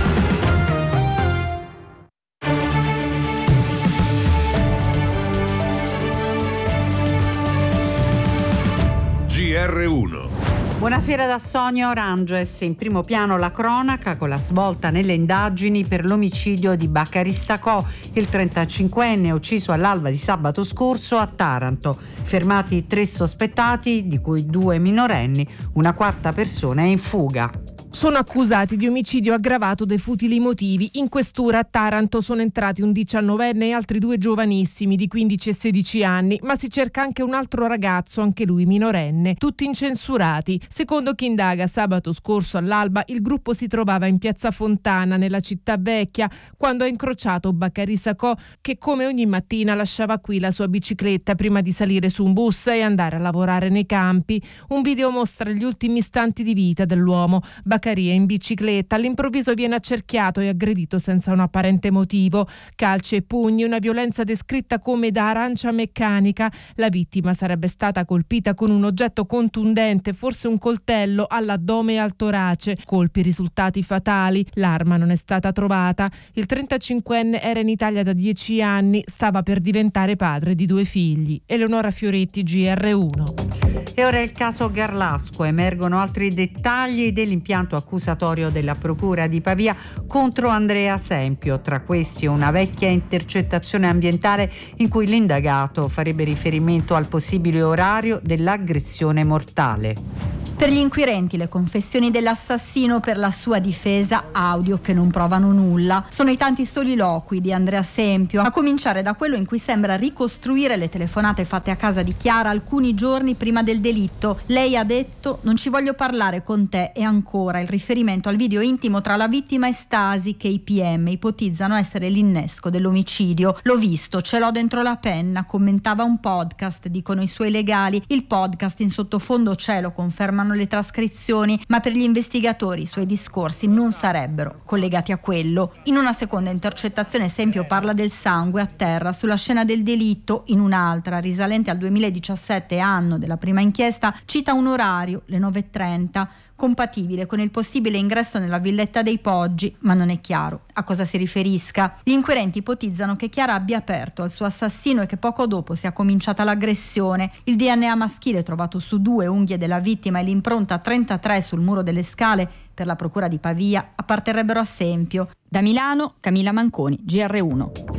G R uno. Buonasera da Sonia Oranges. In primo piano la cronaca con la svolta nelle indagini per l'omicidio di Bacari Sacco, il trentacinquenne ucciso all'alba di sabato scorso a Taranto. Fermati tre sospettati, di cui due minorenni, una quarta persona è in fuga. Sono accusati di omicidio aggravato dai futili motivi. In questura a Taranto sono entrati un diciannovenne e altri due giovanissimi di quindici e sedici anni, ma si cerca anche un altro ragazzo, anche lui minorenne, tutti incensurati. Secondo chi indaga, sabato scorso all'alba il gruppo si trovava in piazza Fontana, nella città vecchia, quando ha incrociato Bacari Sacco, che come ogni mattina lasciava qui la sua bicicletta prima di salire su un bus e andare a lavorare nei campi. Un video mostra gli ultimi istanti di vita dell'uomo. Bacari è in bicicletta, all'improvviso viene accerchiato e aggredito senza un apparente motivo. Calci e pugni, una violenza descritta come da arancia meccanica. La vittima sarebbe stata colpita con un oggetto contundente, forse un coltello, all'addome e al torace. Colpi risultati fatali. L'arma non è stata trovata. Il trentacinquenne era in Italia da dieci anni, stava per diventare padre di due figli. Eleonora Fioretti, G R uno. E ora il caso Garlasco. Emergono altri dettagli dell'impianto accusatorio della Procura di Pavia contro Andrea Sempio. Tra questi una vecchia intercettazione ambientale in cui l'indagato farebbe riferimento al possibile orario dell'aggressione mortale. Per gli inquirenti le confessioni dell'assassino, per la sua difesa audio che non provano nulla. Sono i tanti soliloqui di Andrea Sempio, a cominciare da quello in cui sembra ricostruire le telefonate fatte a casa di Chiara alcuni giorni prima del delitto. Lei ha detto: non ci voglio parlare con te, e ancora il riferimento al video intimo tra la vittima e Stasi, che i P M ipotizzano essere l'innesco dell'omicidio. L'ho visto, ce l'ho dentro la penna, commentava un podcast, dicono i suoi legali. Il podcast in sottofondo c'è, lo confermano le trascrizioni, ma per gli investigatori i suoi discorsi non sarebbero collegati a quello. In una seconda intercettazione Sempio parla del sangue a terra sulla scena del delitto. In un'altra, risalente al duemiladiciassette, anno della prima inchiesta, cita un orario, le nove e trenta, compatibile con il possibile ingresso nella villetta dei Poggi, ma non è chiaro a cosa si riferisca. Gli inquirenti ipotizzano che Chiara abbia aperto al suo assassino e che poco dopo sia cominciata l'aggressione. Il D N A maschile trovato su due unghie della vittima e l'impronta trentatré sul muro delle scale per la Procura di Pavia apparterrebbero a Sempio. Da Milano, Camilla Manconi, G R uno.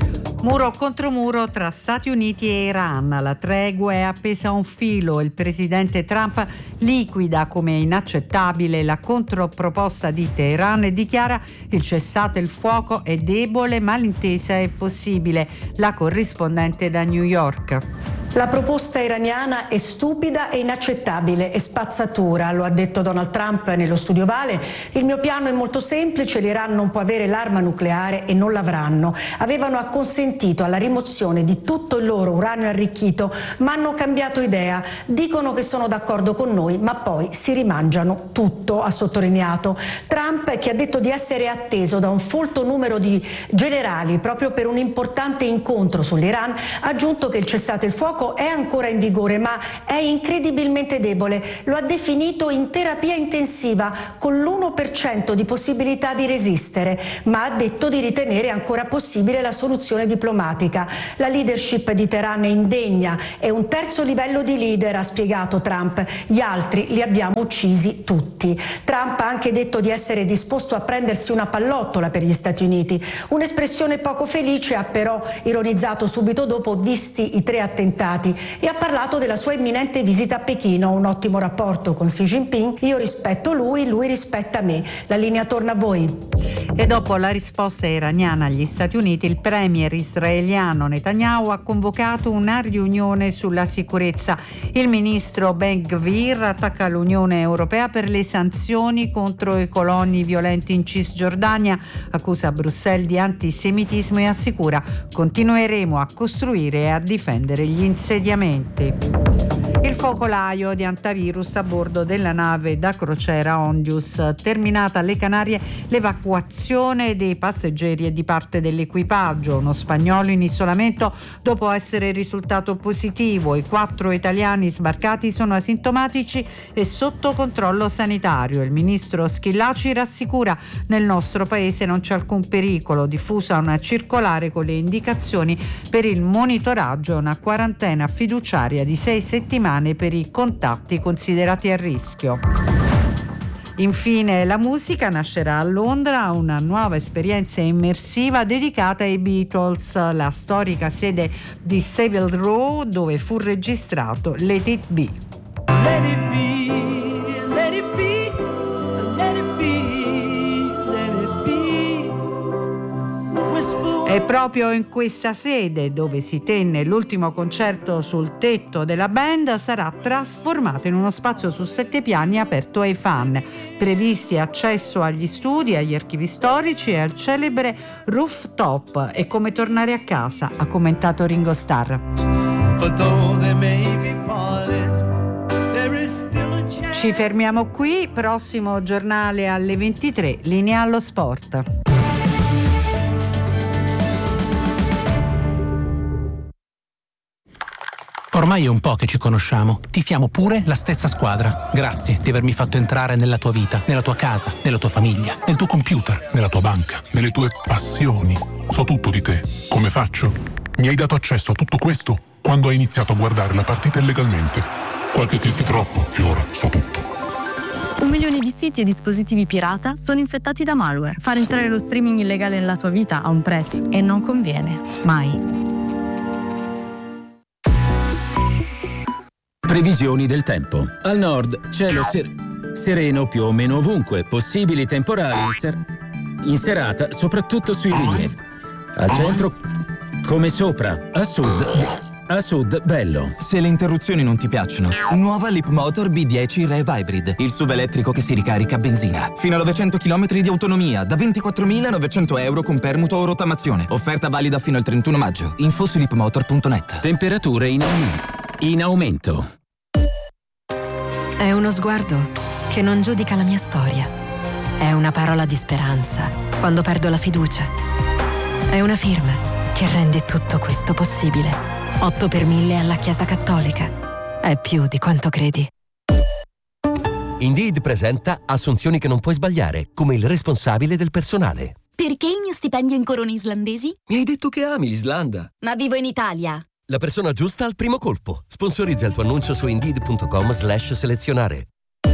Muro contro muro tra Stati Uniti e Iran. La tregua è appesa a un filo. Il presidente Trump liquida come inaccettabile la controproposta di Teheran e dichiara: il cessate il fuoco è debole ma l'intesa è possibile. La corrispondente da New York. La proposta iraniana è stupida e inaccettabile, è spazzatura, lo ha detto Donald Trump nello studio Ovale. Il mio piano è molto semplice, l'Iran non può avere l'arma nucleare e non l'avranno. Avevano acconsentito alla rimozione di tutto il loro uranio arricchito, ma hanno cambiato idea. Dicono che sono d'accordo con noi, ma poi si rimangiano tutto, ha sottolineato. Trump, che ha detto di essere atteso da un folto numero di generali proprio per un importante incontro sull'Iran, ha aggiunto che il cessate il fuoco è ancora in vigore ma è incredibilmente debole. Lo ha definito in terapia intensiva con l'uno per cento di possibilità di resistere, ma ha detto di ritenere ancora possibile la soluzione diplomatica. La leadership di Teheran è indegna, è un terzo livello di leader, ha spiegato Trump. Gli altri li abbiamo uccisi tutti. Trump ha anche detto di essere disposto a prendersi una pallottola per gli Stati Uniti. Un'espressione poco felice, ha però ironizzato subito dopo, visti i tre attentati, e ha parlato della sua imminente visita a Pechino. Un ottimo rapporto con Xi Jinping, io rispetto lui, lui rispetta me. La linea torna a voi. E dopo la risposta iraniana agli Stati Uniti, il premier israeliano Netanyahu ha convocato una riunione sulla sicurezza. Il ministro Ben-Gvir attacca l'Unione Europea per le sanzioni contro i coloni violenti in Cisgiordania, accusa Bruxelles di antisemitismo e assicura: continueremo a costruire e a difendere gli insediamenti. Il focolaio di antivirus a bordo della nave da crociera Ondius. Terminata alle Canarie l'evacuazione dei passeggeri e di parte dell'equipaggio. Uno spagnolo in isolamento dopo essere risultato positivo. I quattro italiani sbarcati sono asintomatici e sotto controllo sanitario. Il ministro Schillaci rassicura: nel nostro paese non c'è alcun pericolo. Diffusa una circolare con le indicazioni per il monitoraggio e una quarantena fiduciaria di sei settimane per i contatti considerati a rischio. Infine la musica. Nascerà a Londra una nuova esperienza immersiva dedicata ai Beatles, la storica sede di Savile Row dove fu registrato Let It Be. Let it be, let it be, let it be, let it be. Whisper. È proprio in questa sede, dove si tenne l'ultimo concerto sul tetto della band, sarà trasformato in uno spazio su sette piani aperto ai fan. Previsti accesso agli studi, agli archivi storici e al celebre rooftop. È come tornare a casa, ha commentato Ringo Starr. Ci fermiamo qui, prossimo giornale alle ventitré, linea allo sport. Ormai è un po' che ci conosciamo. Tifiamo pure la stessa squadra. Grazie di avermi fatto entrare nella tua vita, nella tua casa, nella tua famiglia, nel tuo computer, nella tua banca, nelle tue passioni. So tutto di te. Come faccio? Mi hai dato accesso a tutto questo quando hai iniziato a guardare la partita illegalmente. Qualche click troppo e ora so tutto. Un milione di siti e dispositivi pirata sono infettati da malware. Far entrare lo streaming illegale nella tua vita ha un prezzo e non conviene. Mai. Previsioni del tempo. Al nord, cielo ser- sereno più o meno ovunque, possibili temporali in, ser- in serata, soprattutto sui rilievi. Al centro, come sopra. A sud, a sud, bello. Se le interruzioni non ti piacciono, nuova Leapmotor B dieci Rev Hybrid, il S U V elettrico che si ricarica a benzina. Fino a novecento chilometri di autonomia, da ventiquattromilanovecento euro con permuto o rottamazione. Offerta valida fino al trentuno maggio. Info su leapmotor punto net. Temperature in aumento. In aumento. È uno sguardo che non giudica la mia storia. È una parola di speranza quando perdo la fiducia. È una firma che rende tutto questo possibile. otto per mille alla Chiesa Cattolica. È più di quanto credi. Indeed presenta assunzioni che non puoi sbagliare, come il responsabile del personale. Perché il mio stipendio in corone islandesi? Mi hai detto che ami l'Islanda. Ma vivo in Italia. La persona giusta al primo colpo. Sponsorizza il tuo annuncio su indeed punto com slash selezionare.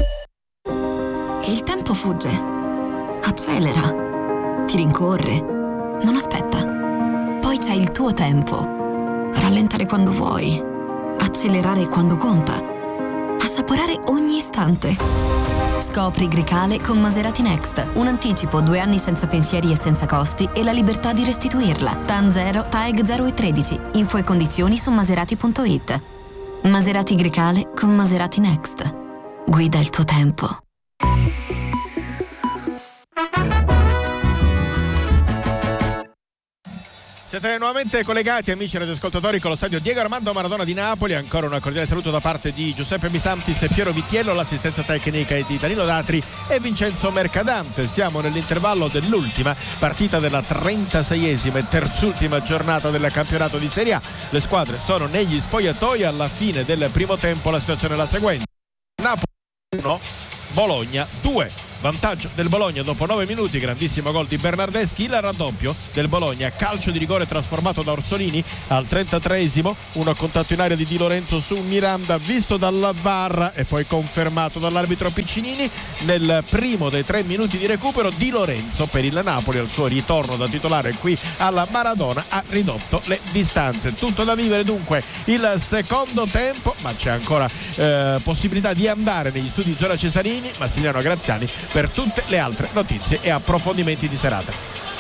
E il tempo fugge. Accelera. Ti rincorre. Non aspetta. Poi c'è il tuo tempo. Rallentare quando vuoi, accelerare quando conta, assaporare ogni istante. Scopri Grecale con Maserati Next. Un anticipo, due anni senza pensieri e senza costi e la libertà di restituirla. T A N zero, T A E G zero e tredici. Info e condizioni su maserati punto it. Maserati Grecale con Maserati Next. Guida il tuo tempo. Siete nuovamente collegati, amici radioascoltatori, con lo stadio Diego Armando Maradona di Napoli. Ancora un cordiale saluto da parte di Giuseppe Bisantis e Piero Vitiello, l'assistenza tecnica è di Danilo Datri e Vincenzo Mercadante. Siamo nell'intervallo dell'ultima partita della trentaseiesima e terzultima giornata del campionato di Serie A. Le squadre sono negli spogliatoi. Alla fine del primo tempo la situazione è la seguente: Napoli uno, Bologna due. Vantaggio del Bologna dopo nove minuti, grandissimo gol di Bernardeschi, il raddoppio del Bologna, calcio di rigore trasformato da Orsolini al trentatreesimo, uno a contatto in area di Di Lorenzo su Miranda, visto dalla V A R e poi confermato dall'arbitro Piccinini. Nel primo dei tre minuti di recupero Di Lorenzo per il Napoli, al suo ritorno da titolare qui alla Maradona, ha ridotto le distanze. Tutto da vivere dunque il secondo tempo, ma c'è ancora eh, possibilità di andare negli studi Zola Cesarini. Massimiliano Graziani per tutte le altre notizie e approfondimenti di serata.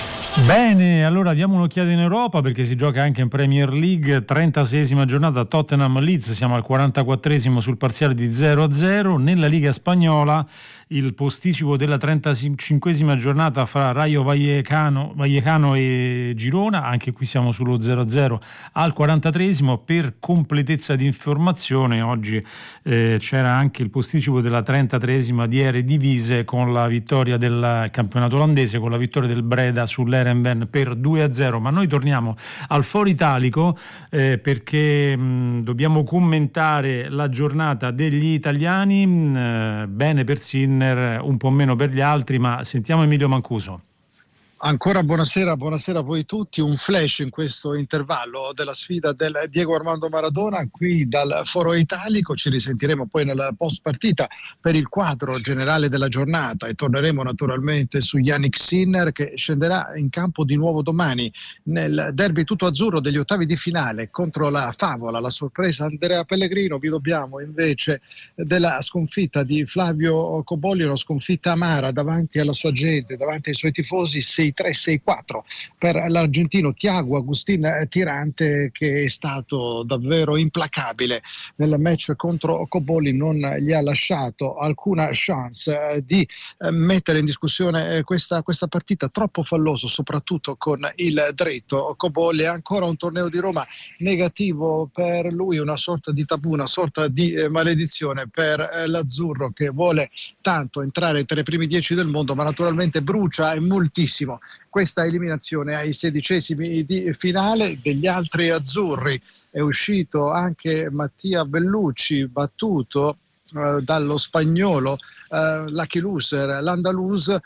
Bene, allora diamo un'occhiata in Europa perché si gioca anche in Premier League, trentaseiesima giornata, Tottenham-Leeds, siamo al quarantaquattresimo sul parziale di zero a zero. Nella Liga Spagnola il posticipo della trentacinquesima giornata fra Rayo Vallecano, Vallecano e Girona, anche qui siamo sullo zero a zero al quarantatreesimo. Per completezza di informazione oggi eh, c'era anche il posticipo della trentatreesima di Eredivisie con la vittoria del campionato olandese, con la vittoria del Breda sull'Erenven per due a zero. Ma noi torniamo al Foro Italico eh, perché mh, dobbiamo commentare la giornata degli italiani, mh, bene per Sinner, un po' meno per gli altri, ma sentiamo Emilio Mancuso. Ancora buonasera, buonasera a voi tutti. Un flash in questo intervallo della sfida del Diego Armando Maradona qui dal Foro Italico. Ci risentiremo poi nella post partita per il quadro generale della giornata e torneremo naturalmente su Yannick Sinner che scenderà in campo di nuovo domani nel derby tutto azzurro degli ottavi di finale contro la Favola, la sorpresa Andrea Pellegrino. Vi dobbiamo invece della sconfitta di Flavio Cobolli, una sconfitta amara davanti alla sua gente, davanti ai suoi tifosi, sei tre sei quattro per l'argentino Thiago Agustín Tirante, che è stato davvero implacabile nel match contro Cobolli, non gli ha lasciato alcuna chance di mettere in discussione questa, questa partita, troppo falloso soprattutto con il dritto. Cobolli, ancora un torneo di Roma negativo per lui, una sorta di tabù, una sorta di maledizione per l'azzurro che vuole tanto entrare tra i primi dieci del mondo, ma naturalmente brucia e moltissimo questa eliminazione ai sedicesimi di finale. Degli altri azzurri è uscito anche Mattia Bellucci, battuto eh, dallo spagnolo Uh, Lucky Loser, l'Andalus. Uh,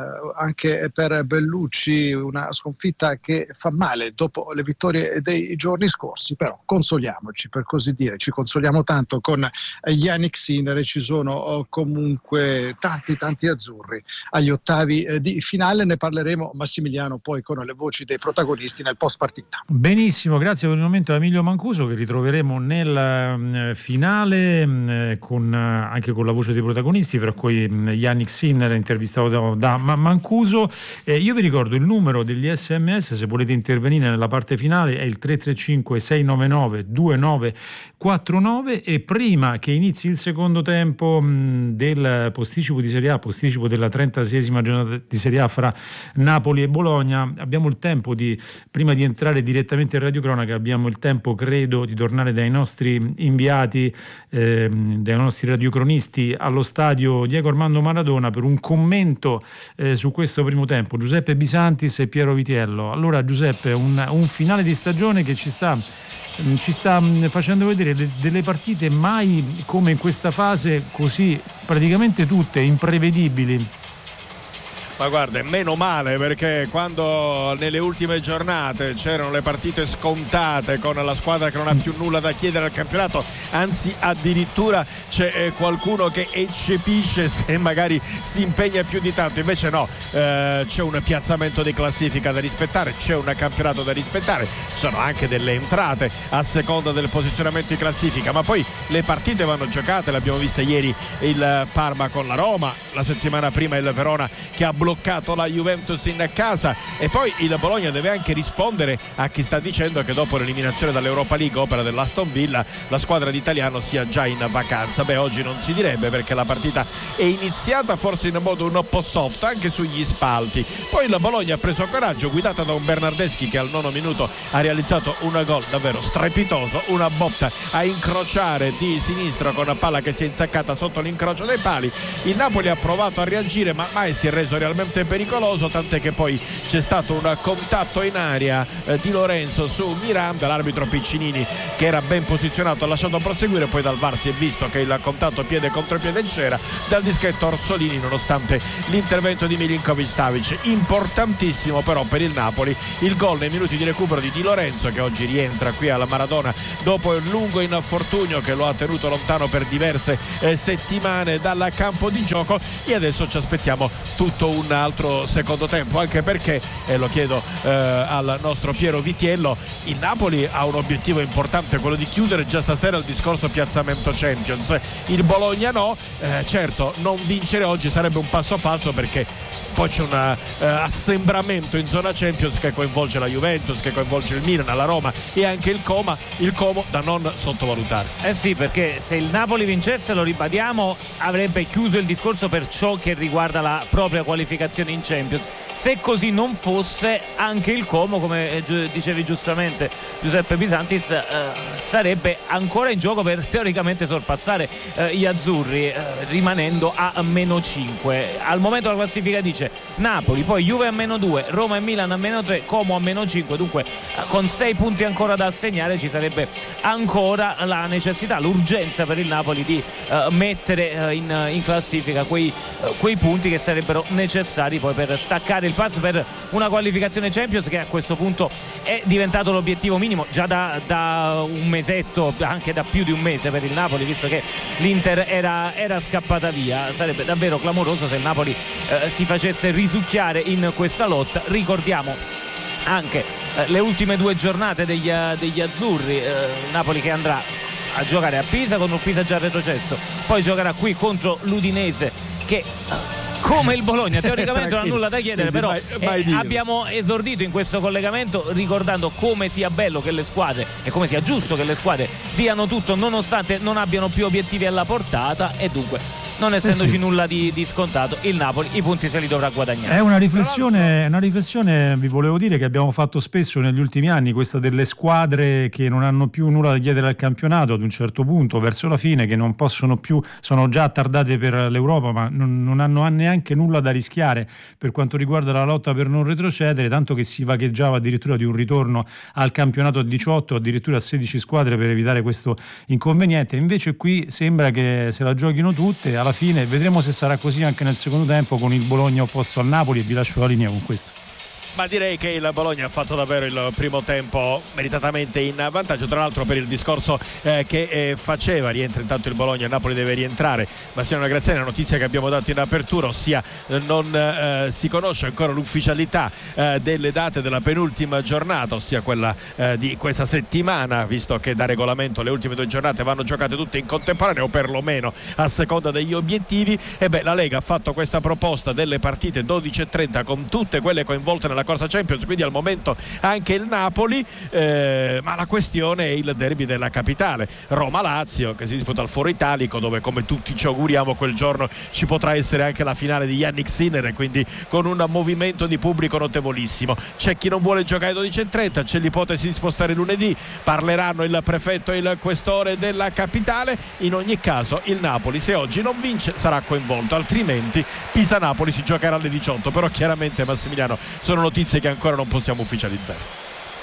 anche per Bellucci una sconfitta che fa male dopo le vittorie dei giorni scorsi, però consoliamoci, per così dire, ci consoliamo tanto con Yannick Sinner e ci sono uh, comunque tanti tanti azzurri agli ottavi eh, di finale. Ne parleremo, Massimiliano, poi con le voci dei protagonisti nel post partita. Benissimo, grazie per il momento a Emilio Mancuso, che ritroveremo nel uh, finale uh, con, uh, anche con la voce dei protagonisti, fra cui Yannick Sinner, intervistato da, da Mancuso. Eh, io vi ricordo il numero degli sms se volete intervenire nella parte finale, è il tre tre cinque sei nove nove due nove quattro nove. E prima che inizi il secondo tempo mh, del posticipo di Serie A, posticipo della trentaseiesima giornata di Serie A fra Napoli e Bologna, abbiamo il tempo di, prima di entrare direttamente in radiocronaca, abbiamo il tempo, credo, di tornare dai nostri inviati, eh, dai nostri radiocronisti allo stadio Diego Armando Maradona per un commento eh, su questo primo tempo. Giuseppe Bisantis e Piero Vitiello. Allora Giuseppe, un, un finale di stagione che ci sta ci sta facendo vedere de- delle partite mai come in questa fase, così praticamente tutte imprevedibili. Ma guarda, meno male, perché quando nelle ultime giornate c'erano le partite scontate con la squadra che non ha più nulla da chiedere al campionato, anzi addirittura c'è qualcuno che eccepisce se magari si impegna più di tanto, invece no, eh, c'è un piazzamento di classifica da rispettare, c'è un campionato da rispettare, ci sono anche delle entrate a seconda del posizionamento di classifica, ma poi le partite vanno giocate, l'abbiamo vista ieri il Parma con la Roma, la settimana prima il Verona che ha bloccato la Juventus in casa, e poi il Bologna deve anche rispondere a chi sta dicendo che dopo l'eliminazione dall'Europa League, opera dell'Aston Villa, la squadra di Italiano sia già in vacanza. Beh, oggi non si direbbe, perché la partita è iniziata forse in modo un po' soft anche sugli spalti, poi il Bologna ha preso coraggio, guidata da un Bernardeschi che al nono minuto ha realizzato un gol davvero strepitoso, una botta a incrociare di sinistra con palla che si è insaccata sotto l'incrocio dei pali. Il Napoli ha provato a reagire, ma mai si è reso realmente pericoloso, tant'è che poi c'è stato un contatto in aria eh, di Lorenzo su Miranda, l'arbitro Piccinini che era ben posizionato ha lasciato proseguire, poi dal V A R si è visto che il contatto piede contro piede c'era, dal dischetto Orsolini nonostante l'intervento di Milinkovic-Savic. Importantissimo però per il Napoli il gol nei minuti di recupero di Di Lorenzo, che oggi rientra qui alla Maradona dopo il lungo infortunio che lo ha tenuto lontano per diverse eh, settimane dal campo di gioco, e adesso ci aspettiamo tutto un altro secondo tempo, anche perché, e lo chiedo eh, al nostro Piero Vitiello, il Napoli ha un obiettivo importante, quello di chiudere già stasera il discorso piazzamento Champions, il Bologna no, eh, certo non vincere oggi sarebbe un passo falso, perché poi c'è un uh, assembramento in zona Champions che coinvolge la Juventus, che coinvolge il Milan, la Roma e anche il Coma, il Como da non sottovalutare. Eh sì, perché se il Napoli vincesse, lo ribadiamo, avrebbe chiuso il discorso per ciò che riguarda la propria qualificazione in Champions. Se così non fosse, anche il Como, come dicevi giustamente Giuseppe Pisantis, eh, sarebbe ancora in gioco per teoricamente sorpassare eh, gli azzurri, eh, rimanendo a meno cinque. Al momento la classifica dice Napoli, poi Juve a meno due, Roma e Milan a meno tre, Como a meno cinque, dunque eh, con sei punti ancora da assegnare ci sarebbe ancora la necessità, l'urgenza per il Napoli di eh, mettere eh, in, in classifica quei, eh, quei punti che sarebbero necessari poi per staccare il passo per una qualificazione Champions, che a questo punto è diventato l'obiettivo minimo già da, da un mesetto, anche da più di un mese per il Napoli, visto che l'Inter era, era scappata via. Sarebbe davvero clamoroso se il Napoli eh, si facesse risucchiare in questa lotta. Ricordiamo anche eh, le ultime due giornate degli, degli azzurri, eh, Napoli che andrà a giocare a Pisa con un Pisa già retrocesso, poi giocherà qui contro l'Udinese che come il Bologna teoricamente non ha nulla da chiedere, però mai, mai eh, abbiamo esordito in questo collegamento ricordando come sia bello che le squadre e come sia giusto che le squadre diano tutto nonostante non abbiano più obiettivi alla portata, e dunque non essendoci eh sì. nulla di, di scontato, il Napoli i punti se li dovrà guadagnare. È una riflessione, una riflessione, vi volevo dire, che abbiamo fatto spesso negli ultimi anni, questa delle squadre che non hanno più nulla da chiedere al campionato ad un certo punto, verso la fine, che non possono più, sono già attardate per l'Europa, ma non, non hanno neanche nulla da rischiare per quanto riguarda la lotta per non retrocedere, tanto che si vagheggiava addirittura di un ritorno al campionato a diciotto, addirittura a sedici squadre per evitare questo inconveniente. Invece qui sembra che se la giochino tutte alla fine, vedremo se sarà così anche nel secondo tempo con il Bologna opposto al Napoli, e vi lascio la linea con questo. Ma direi che il Bologna ha fatto davvero il primo tempo meritatamente in vantaggio, tra l'altro per il discorso eh, che eh, faceva, rientra intanto il Bologna, il Napoli deve rientrare. Massimiliano Graziani, la notizia che abbiamo dato in apertura, ossia eh, non eh, si conosce ancora l'ufficialità eh, delle date della penultima giornata, ossia quella eh, di questa settimana, visto che da regolamento le ultime due giornate vanno giocate tutte in contemporanea o perlomeno a seconda degli obiettivi. E beh, la Lega ha fatto questa proposta delle partite dodici e trenta con tutte quelle coinvolte nella corsa Champions, quindi al momento anche il Napoli, eh, ma la questione è il derby della capitale, Roma-Lazio, che si disputa al Foro Italico, dove come tutti ci auguriamo quel giorno ci potrà essere anche la finale di Yannick Sinner, quindi con un movimento di pubblico notevolissimo. C'è chi non vuole giocare dodici e trenta, c'è l'ipotesi di spostare lunedì, parleranno il prefetto e il questore della capitale. In ogni caso il Napoli, se oggi non vince, sarà coinvolto, altrimenti Pisa-Napoli si giocherà alle diciotto. Però chiaramente, Massimiliano, sono notizie che ancora non possiamo ufficializzare.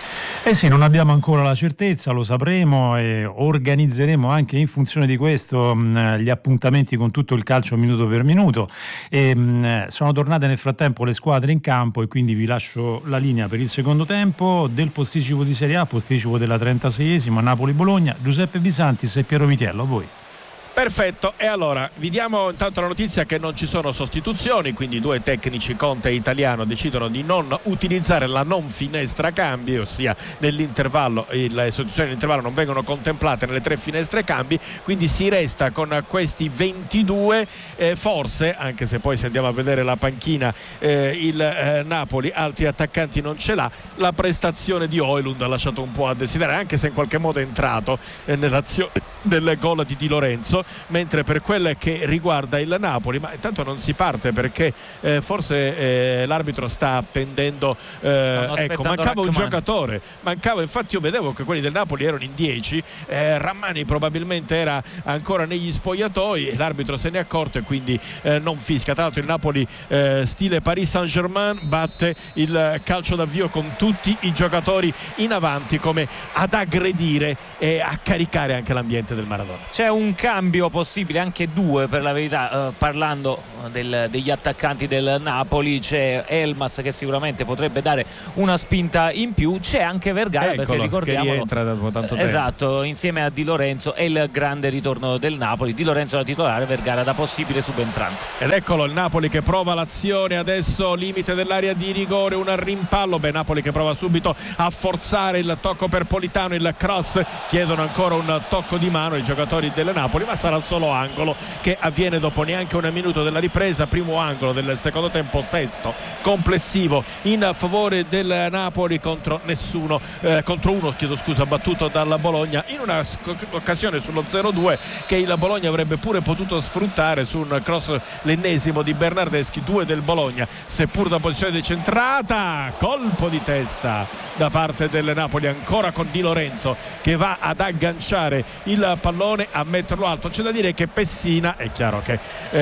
Eh sì, non abbiamo ancora la certezza, lo sapremo e organizzeremo anche in funzione di questo mh, gli appuntamenti con tutto il calcio minuto per minuto. E, mh, sono tornate nel frattempo le squadre in campo e quindi vi lascio la linea per il secondo tempo del posticipo di Serie A, posticipo della trentaseiesima Napoli-Bologna. Giuseppe Bisantis e Piero Vitiello, a voi. Perfetto, e allora vi diamo intanto la notizia che non ci sono sostituzioni, quindi due tecnici Conte e Italiano decidono di non utilizzare la non finestra cambi, ossia nell'intervallo le sostituzioni nell'intervallo non vengono contemplate nelle tre finestre cambi, quindi si resta con questi ventidue, eh, forse, anche se poi se andiamo a vedere la panchina eh, il eh, Napoli altri attaccanti non ce l'ha, la prestazione di Højlund ha lasciato un po' a desiderare, anche se in qualche modo è entrato eh, nell'azione del gol di Di Lorenzo. Mentre per quel che riguarda il Napoli, ma intanto non si parte perché eh, forse eh, l'arbitro sta attendendo, eh, ecco, mancava un giocatore, mancava, infatti io vedevo che quelli del Napoli erano in dieci, eh, Rammani probabilmente era ancora negli spogliatoi e l'arbitro se ne è accorto e quindi eh, non fischia. Tra l'altro il Napoli eh, stile Paris Saint-Germain batte il calcio d'avvio con tutti i giocatori in avanti come ad aggredire e a caricare anche l'ambiente del Maradona. C'è un cambio possibile, anche due per la verità, eh, parlando del, degli attaccanti del Napoli. C'è Elmas che sicuramente potrebbe dare una spinta in più, c'è anche Vergara, Eccolo, perché ricordiamolo, che rientra dopo tanto tempo. Esatto, insieme a Di Lorenzo è il grande ritorno del Napoli, Di Lorenzo da titolare, Vergara da possibile subentrante. Ed eccolo il Napoli che prova l'azione adesso, limite dell'area di rigore, un rimpallo, beh Napoli che prova subito a forzare il tocco per Politano, il cross, chiedono ancora un tocco di mano i giocatori del Napoli, ma sarà solo angolo che avviene dopo neanche un minuto della ripresa, primo angolo del secondo tempo, sesto complessivo in favore del Napoli contro nessuno, eh, contro uno chiedo scusa battuto dalla Bologna in una occasione sullo zero due che il Bologna avrebbe pure potuto sfruttare su un cross, l'ennesimo di Bernardeschi, due del Bologna, seppur da posizione decentrata, colpo di testa da parte del Napoli ancora con Di Lorenzo che va ad agganciare il pallone, a metterlo alto. C'è da dire che Pessina, è chiaro che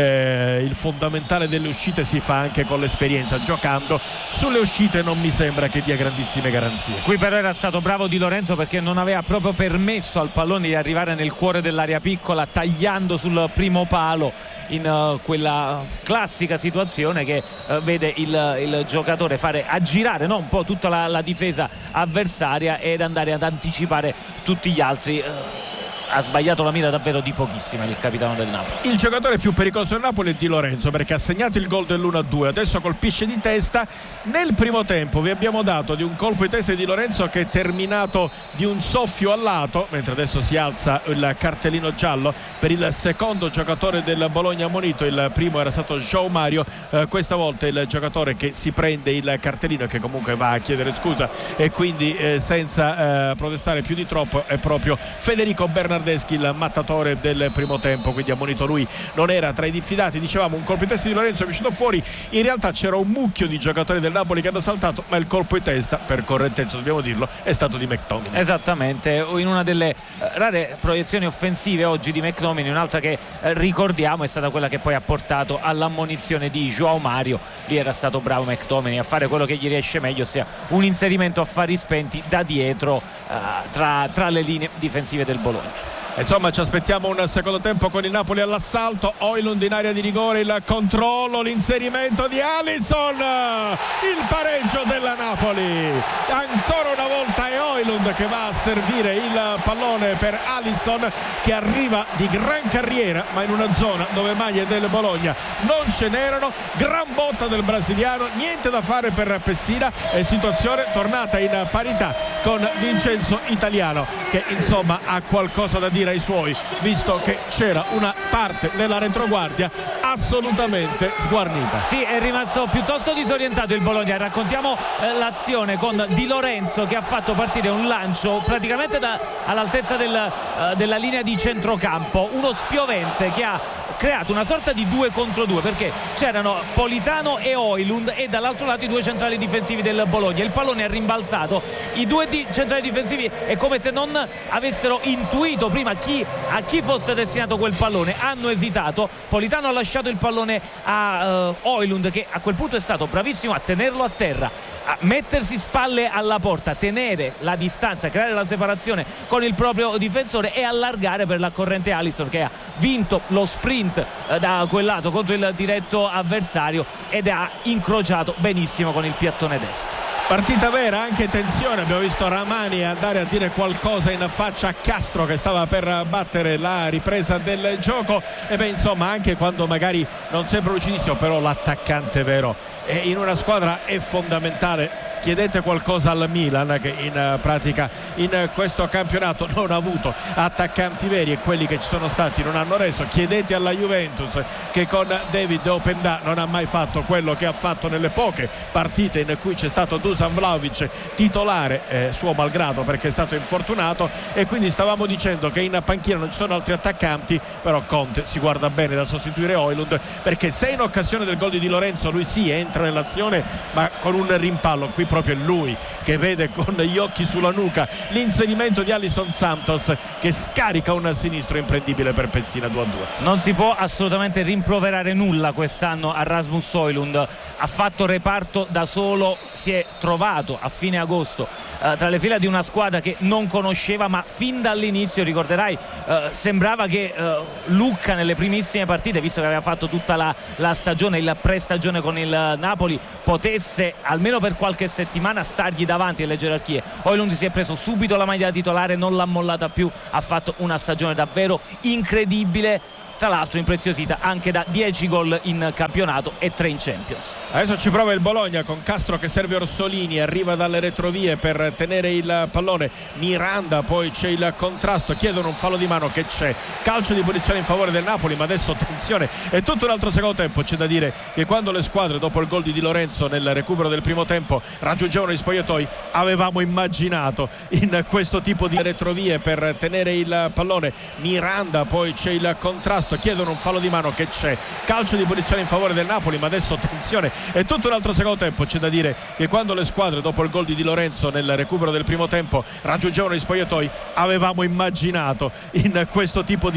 eh, il fondamentale delle uscite si fa anche con l'esperienza, giocando sulle uscite non mi sembra che dia grandissime garanzie. Qui però era stato bravo Di Lorenzo perché non aveva proprio permesso al pallone di arrivare nel cuore dell'area piccola, tagliando sul primo palo in uh, quella classica situazione che uh, vede il, il giocatore fare aggirare no, un po' tutta la, la difesa avversaria ed andare ad anticipare tutti gli altri. uh, ha sbagliato la mira davvero di pochissima il capitano del Napoli. Il giocatore più pericoloso del Napoli è Di Lorenzo perché ha segnato il gol dell'uno a due, adesso colpisce di testa. Nel primo tempo vi abbiamo dato di un colpo di testa di Di Lorenzo che è terminato di un soffio al lato, mentre adesso si alza il cartellino giallo per il secondo giocatore del Bologna ammonito. Il primo era stato João Mario, eh, questa volta il giocatore che si prende il cartellino e che comunque va a chiedere scusa e quindi eh, senza eh, protestare più di troppo è proprio Federico Bernardeschi, il mattatore del primo tempo, quindi ammonito lui, non era tra i diffidati. Dicevamo un colpo di testa di Lorenzo che è uscito fuori, in realtà c'era un mucchio di giocatori del Napoli che hanno saltato, ma il colpo di testa, per correttezza dobbiamo dirlo, è stato di McTominay. Esattamente, in una delle eh, rare proiezioni offensive oggi di McTominay, un'altra che eh, ricordiamo è stata quella che poi ha portato all'ammonizione di João Mario. Lì era stato bravo McTominay a fare quello che gli riesce meglio, ossia un inserimento a fari spenti da dietro eh, tra, tra le linee difensive del Bologna. Insomma ci aspettiamo un secondo tempo con il Napoli all'assalto. Højlund in area di rigore, il controllo, l'inserimento di Alisson, il pareggio della Napoli. Ancora una volta è Højlund che va a servire il pallone per Alisson, che arriva di gran carriera ma in una zona dove maglie del Bologna non ce n'erano. Gran botta del brasiliano, niente da fare per Pessina e situazione tornata in parità con Vincenzo Italiano, che insomma ha qualcosa da dire ai suoi, visto che c'era una parte della retroguardia assolutamente sguarnita. Sì, è rimasto piuttosto disorientato il Bologna. Raccontiamo eh, l'azione con Di Lorenzo che ha fatto partire un lancio praticamente da, all'altezza del, uh, della linea di centrocampo, uno spiovente che ha creato una sorta di due contro due, perché c'erano Politano e Højlund e dall'altro lato i due centrali difensivi del Bologna. Il pallone è rimbalzato, i due di centrali difensivi è come se non avessero intuito prima chi, a chi fosse destinato quel pallone, hanno esitato. Politano ha lasciato il pallone a uh, Højlund, che a quel punto è stato bravissimo a tenerlo a terra a mettersi spalle alla porta, tenere la distanza, creare la separazione con il proprio difensore e allargare per la corrente Alisson, che ha vinto lo sprint eh, da quel lato contro il diretto avversario ed ha incrociato benissimo con il piattone destro. Partita vera, anche tensione, abbiamo visto Ramani andare a dire qualcosa in faccia a Castro che stava per battere la ripresa del gioco, e beh insomma anche quando magari non sembra lucidissimo, però l'attaccante vero è in una squadra è fondamentale. Chiedete qualcosa al Milan, che in pratica in questo campionato non ha avuto attaccanti veri e quelli che ci sono stati non hanno reso. Chiedete alla Juventus, che con David Openda non ha mai fatto quello che ha fatto nelle poche partite in cui c'è stato Dusan Vlahovic titolare, eh, suo malgrado perché è stato infortunato, e quindi stavamo dicendo che in panchina non ci sono altri attaccanti, però Conte si guarda bene da sostituire Højlund, perché se in occasione del gol di Di Lorenzo lui sì entra nell'azione ma con un rimpallo, qui proprio è lui che vede con gli occhi sulla nuca l'inserimento di Alisson Santos che scarica un sinistro imprendibile per Pessina. Due a due. Non si può assolutamente rimproverare nulla quest'anno a Rasmus Højlund, ha fatto reparto da solo, si è trovato a fine agosto eh, tra le fila di una squadra che non conosceva, ma fin dall'inizio, ricorderai, eh, sembrava che eh, Lucca nelle primissime partite, visto che aveva fatto tutta la, la stagione, il pre-stagione con il Napoli, potesse almeno per qualche settimana stargli davanti alle gerarchie. Højlund si è preso subito la maglia titolare, non l'ha mollata più, ha fatto una stagione davvero incredibile, tra l'altro impreziosita anche da dieci gol in campionato e tre in Champions. Adesso ci prova il Bologna con Castro che serve Orsolini, arriva dalle retrovie per tenere il pallone, Miranda, poi c'è il contrasto, chiedono un fallo di mano che c'è, calcio di punizione in favore del Napoli, ma adesso attenzione, è tutto un altro secondo tempo. C'è da dire che quando le squadre dopo il gol di Di Lorenzo nel recupero del primo tempo raggiungevano gli spogliatoi, avevamo immaginato in questo tipo di retrovie per tenere il pallone, Miranda, poi c'è il contrasto, chiedono un fallo di mano che c'è, calcio di punizione in favore del Napoli, ma adesso attenzione, è tutto un altro secondo tempo. C'è da dire che quando le squadre dopo il gol di Di Lorenzo nel recupero del primo tempo raggiungevano gli spogliatoi, avevamo immaginato in questo tipo di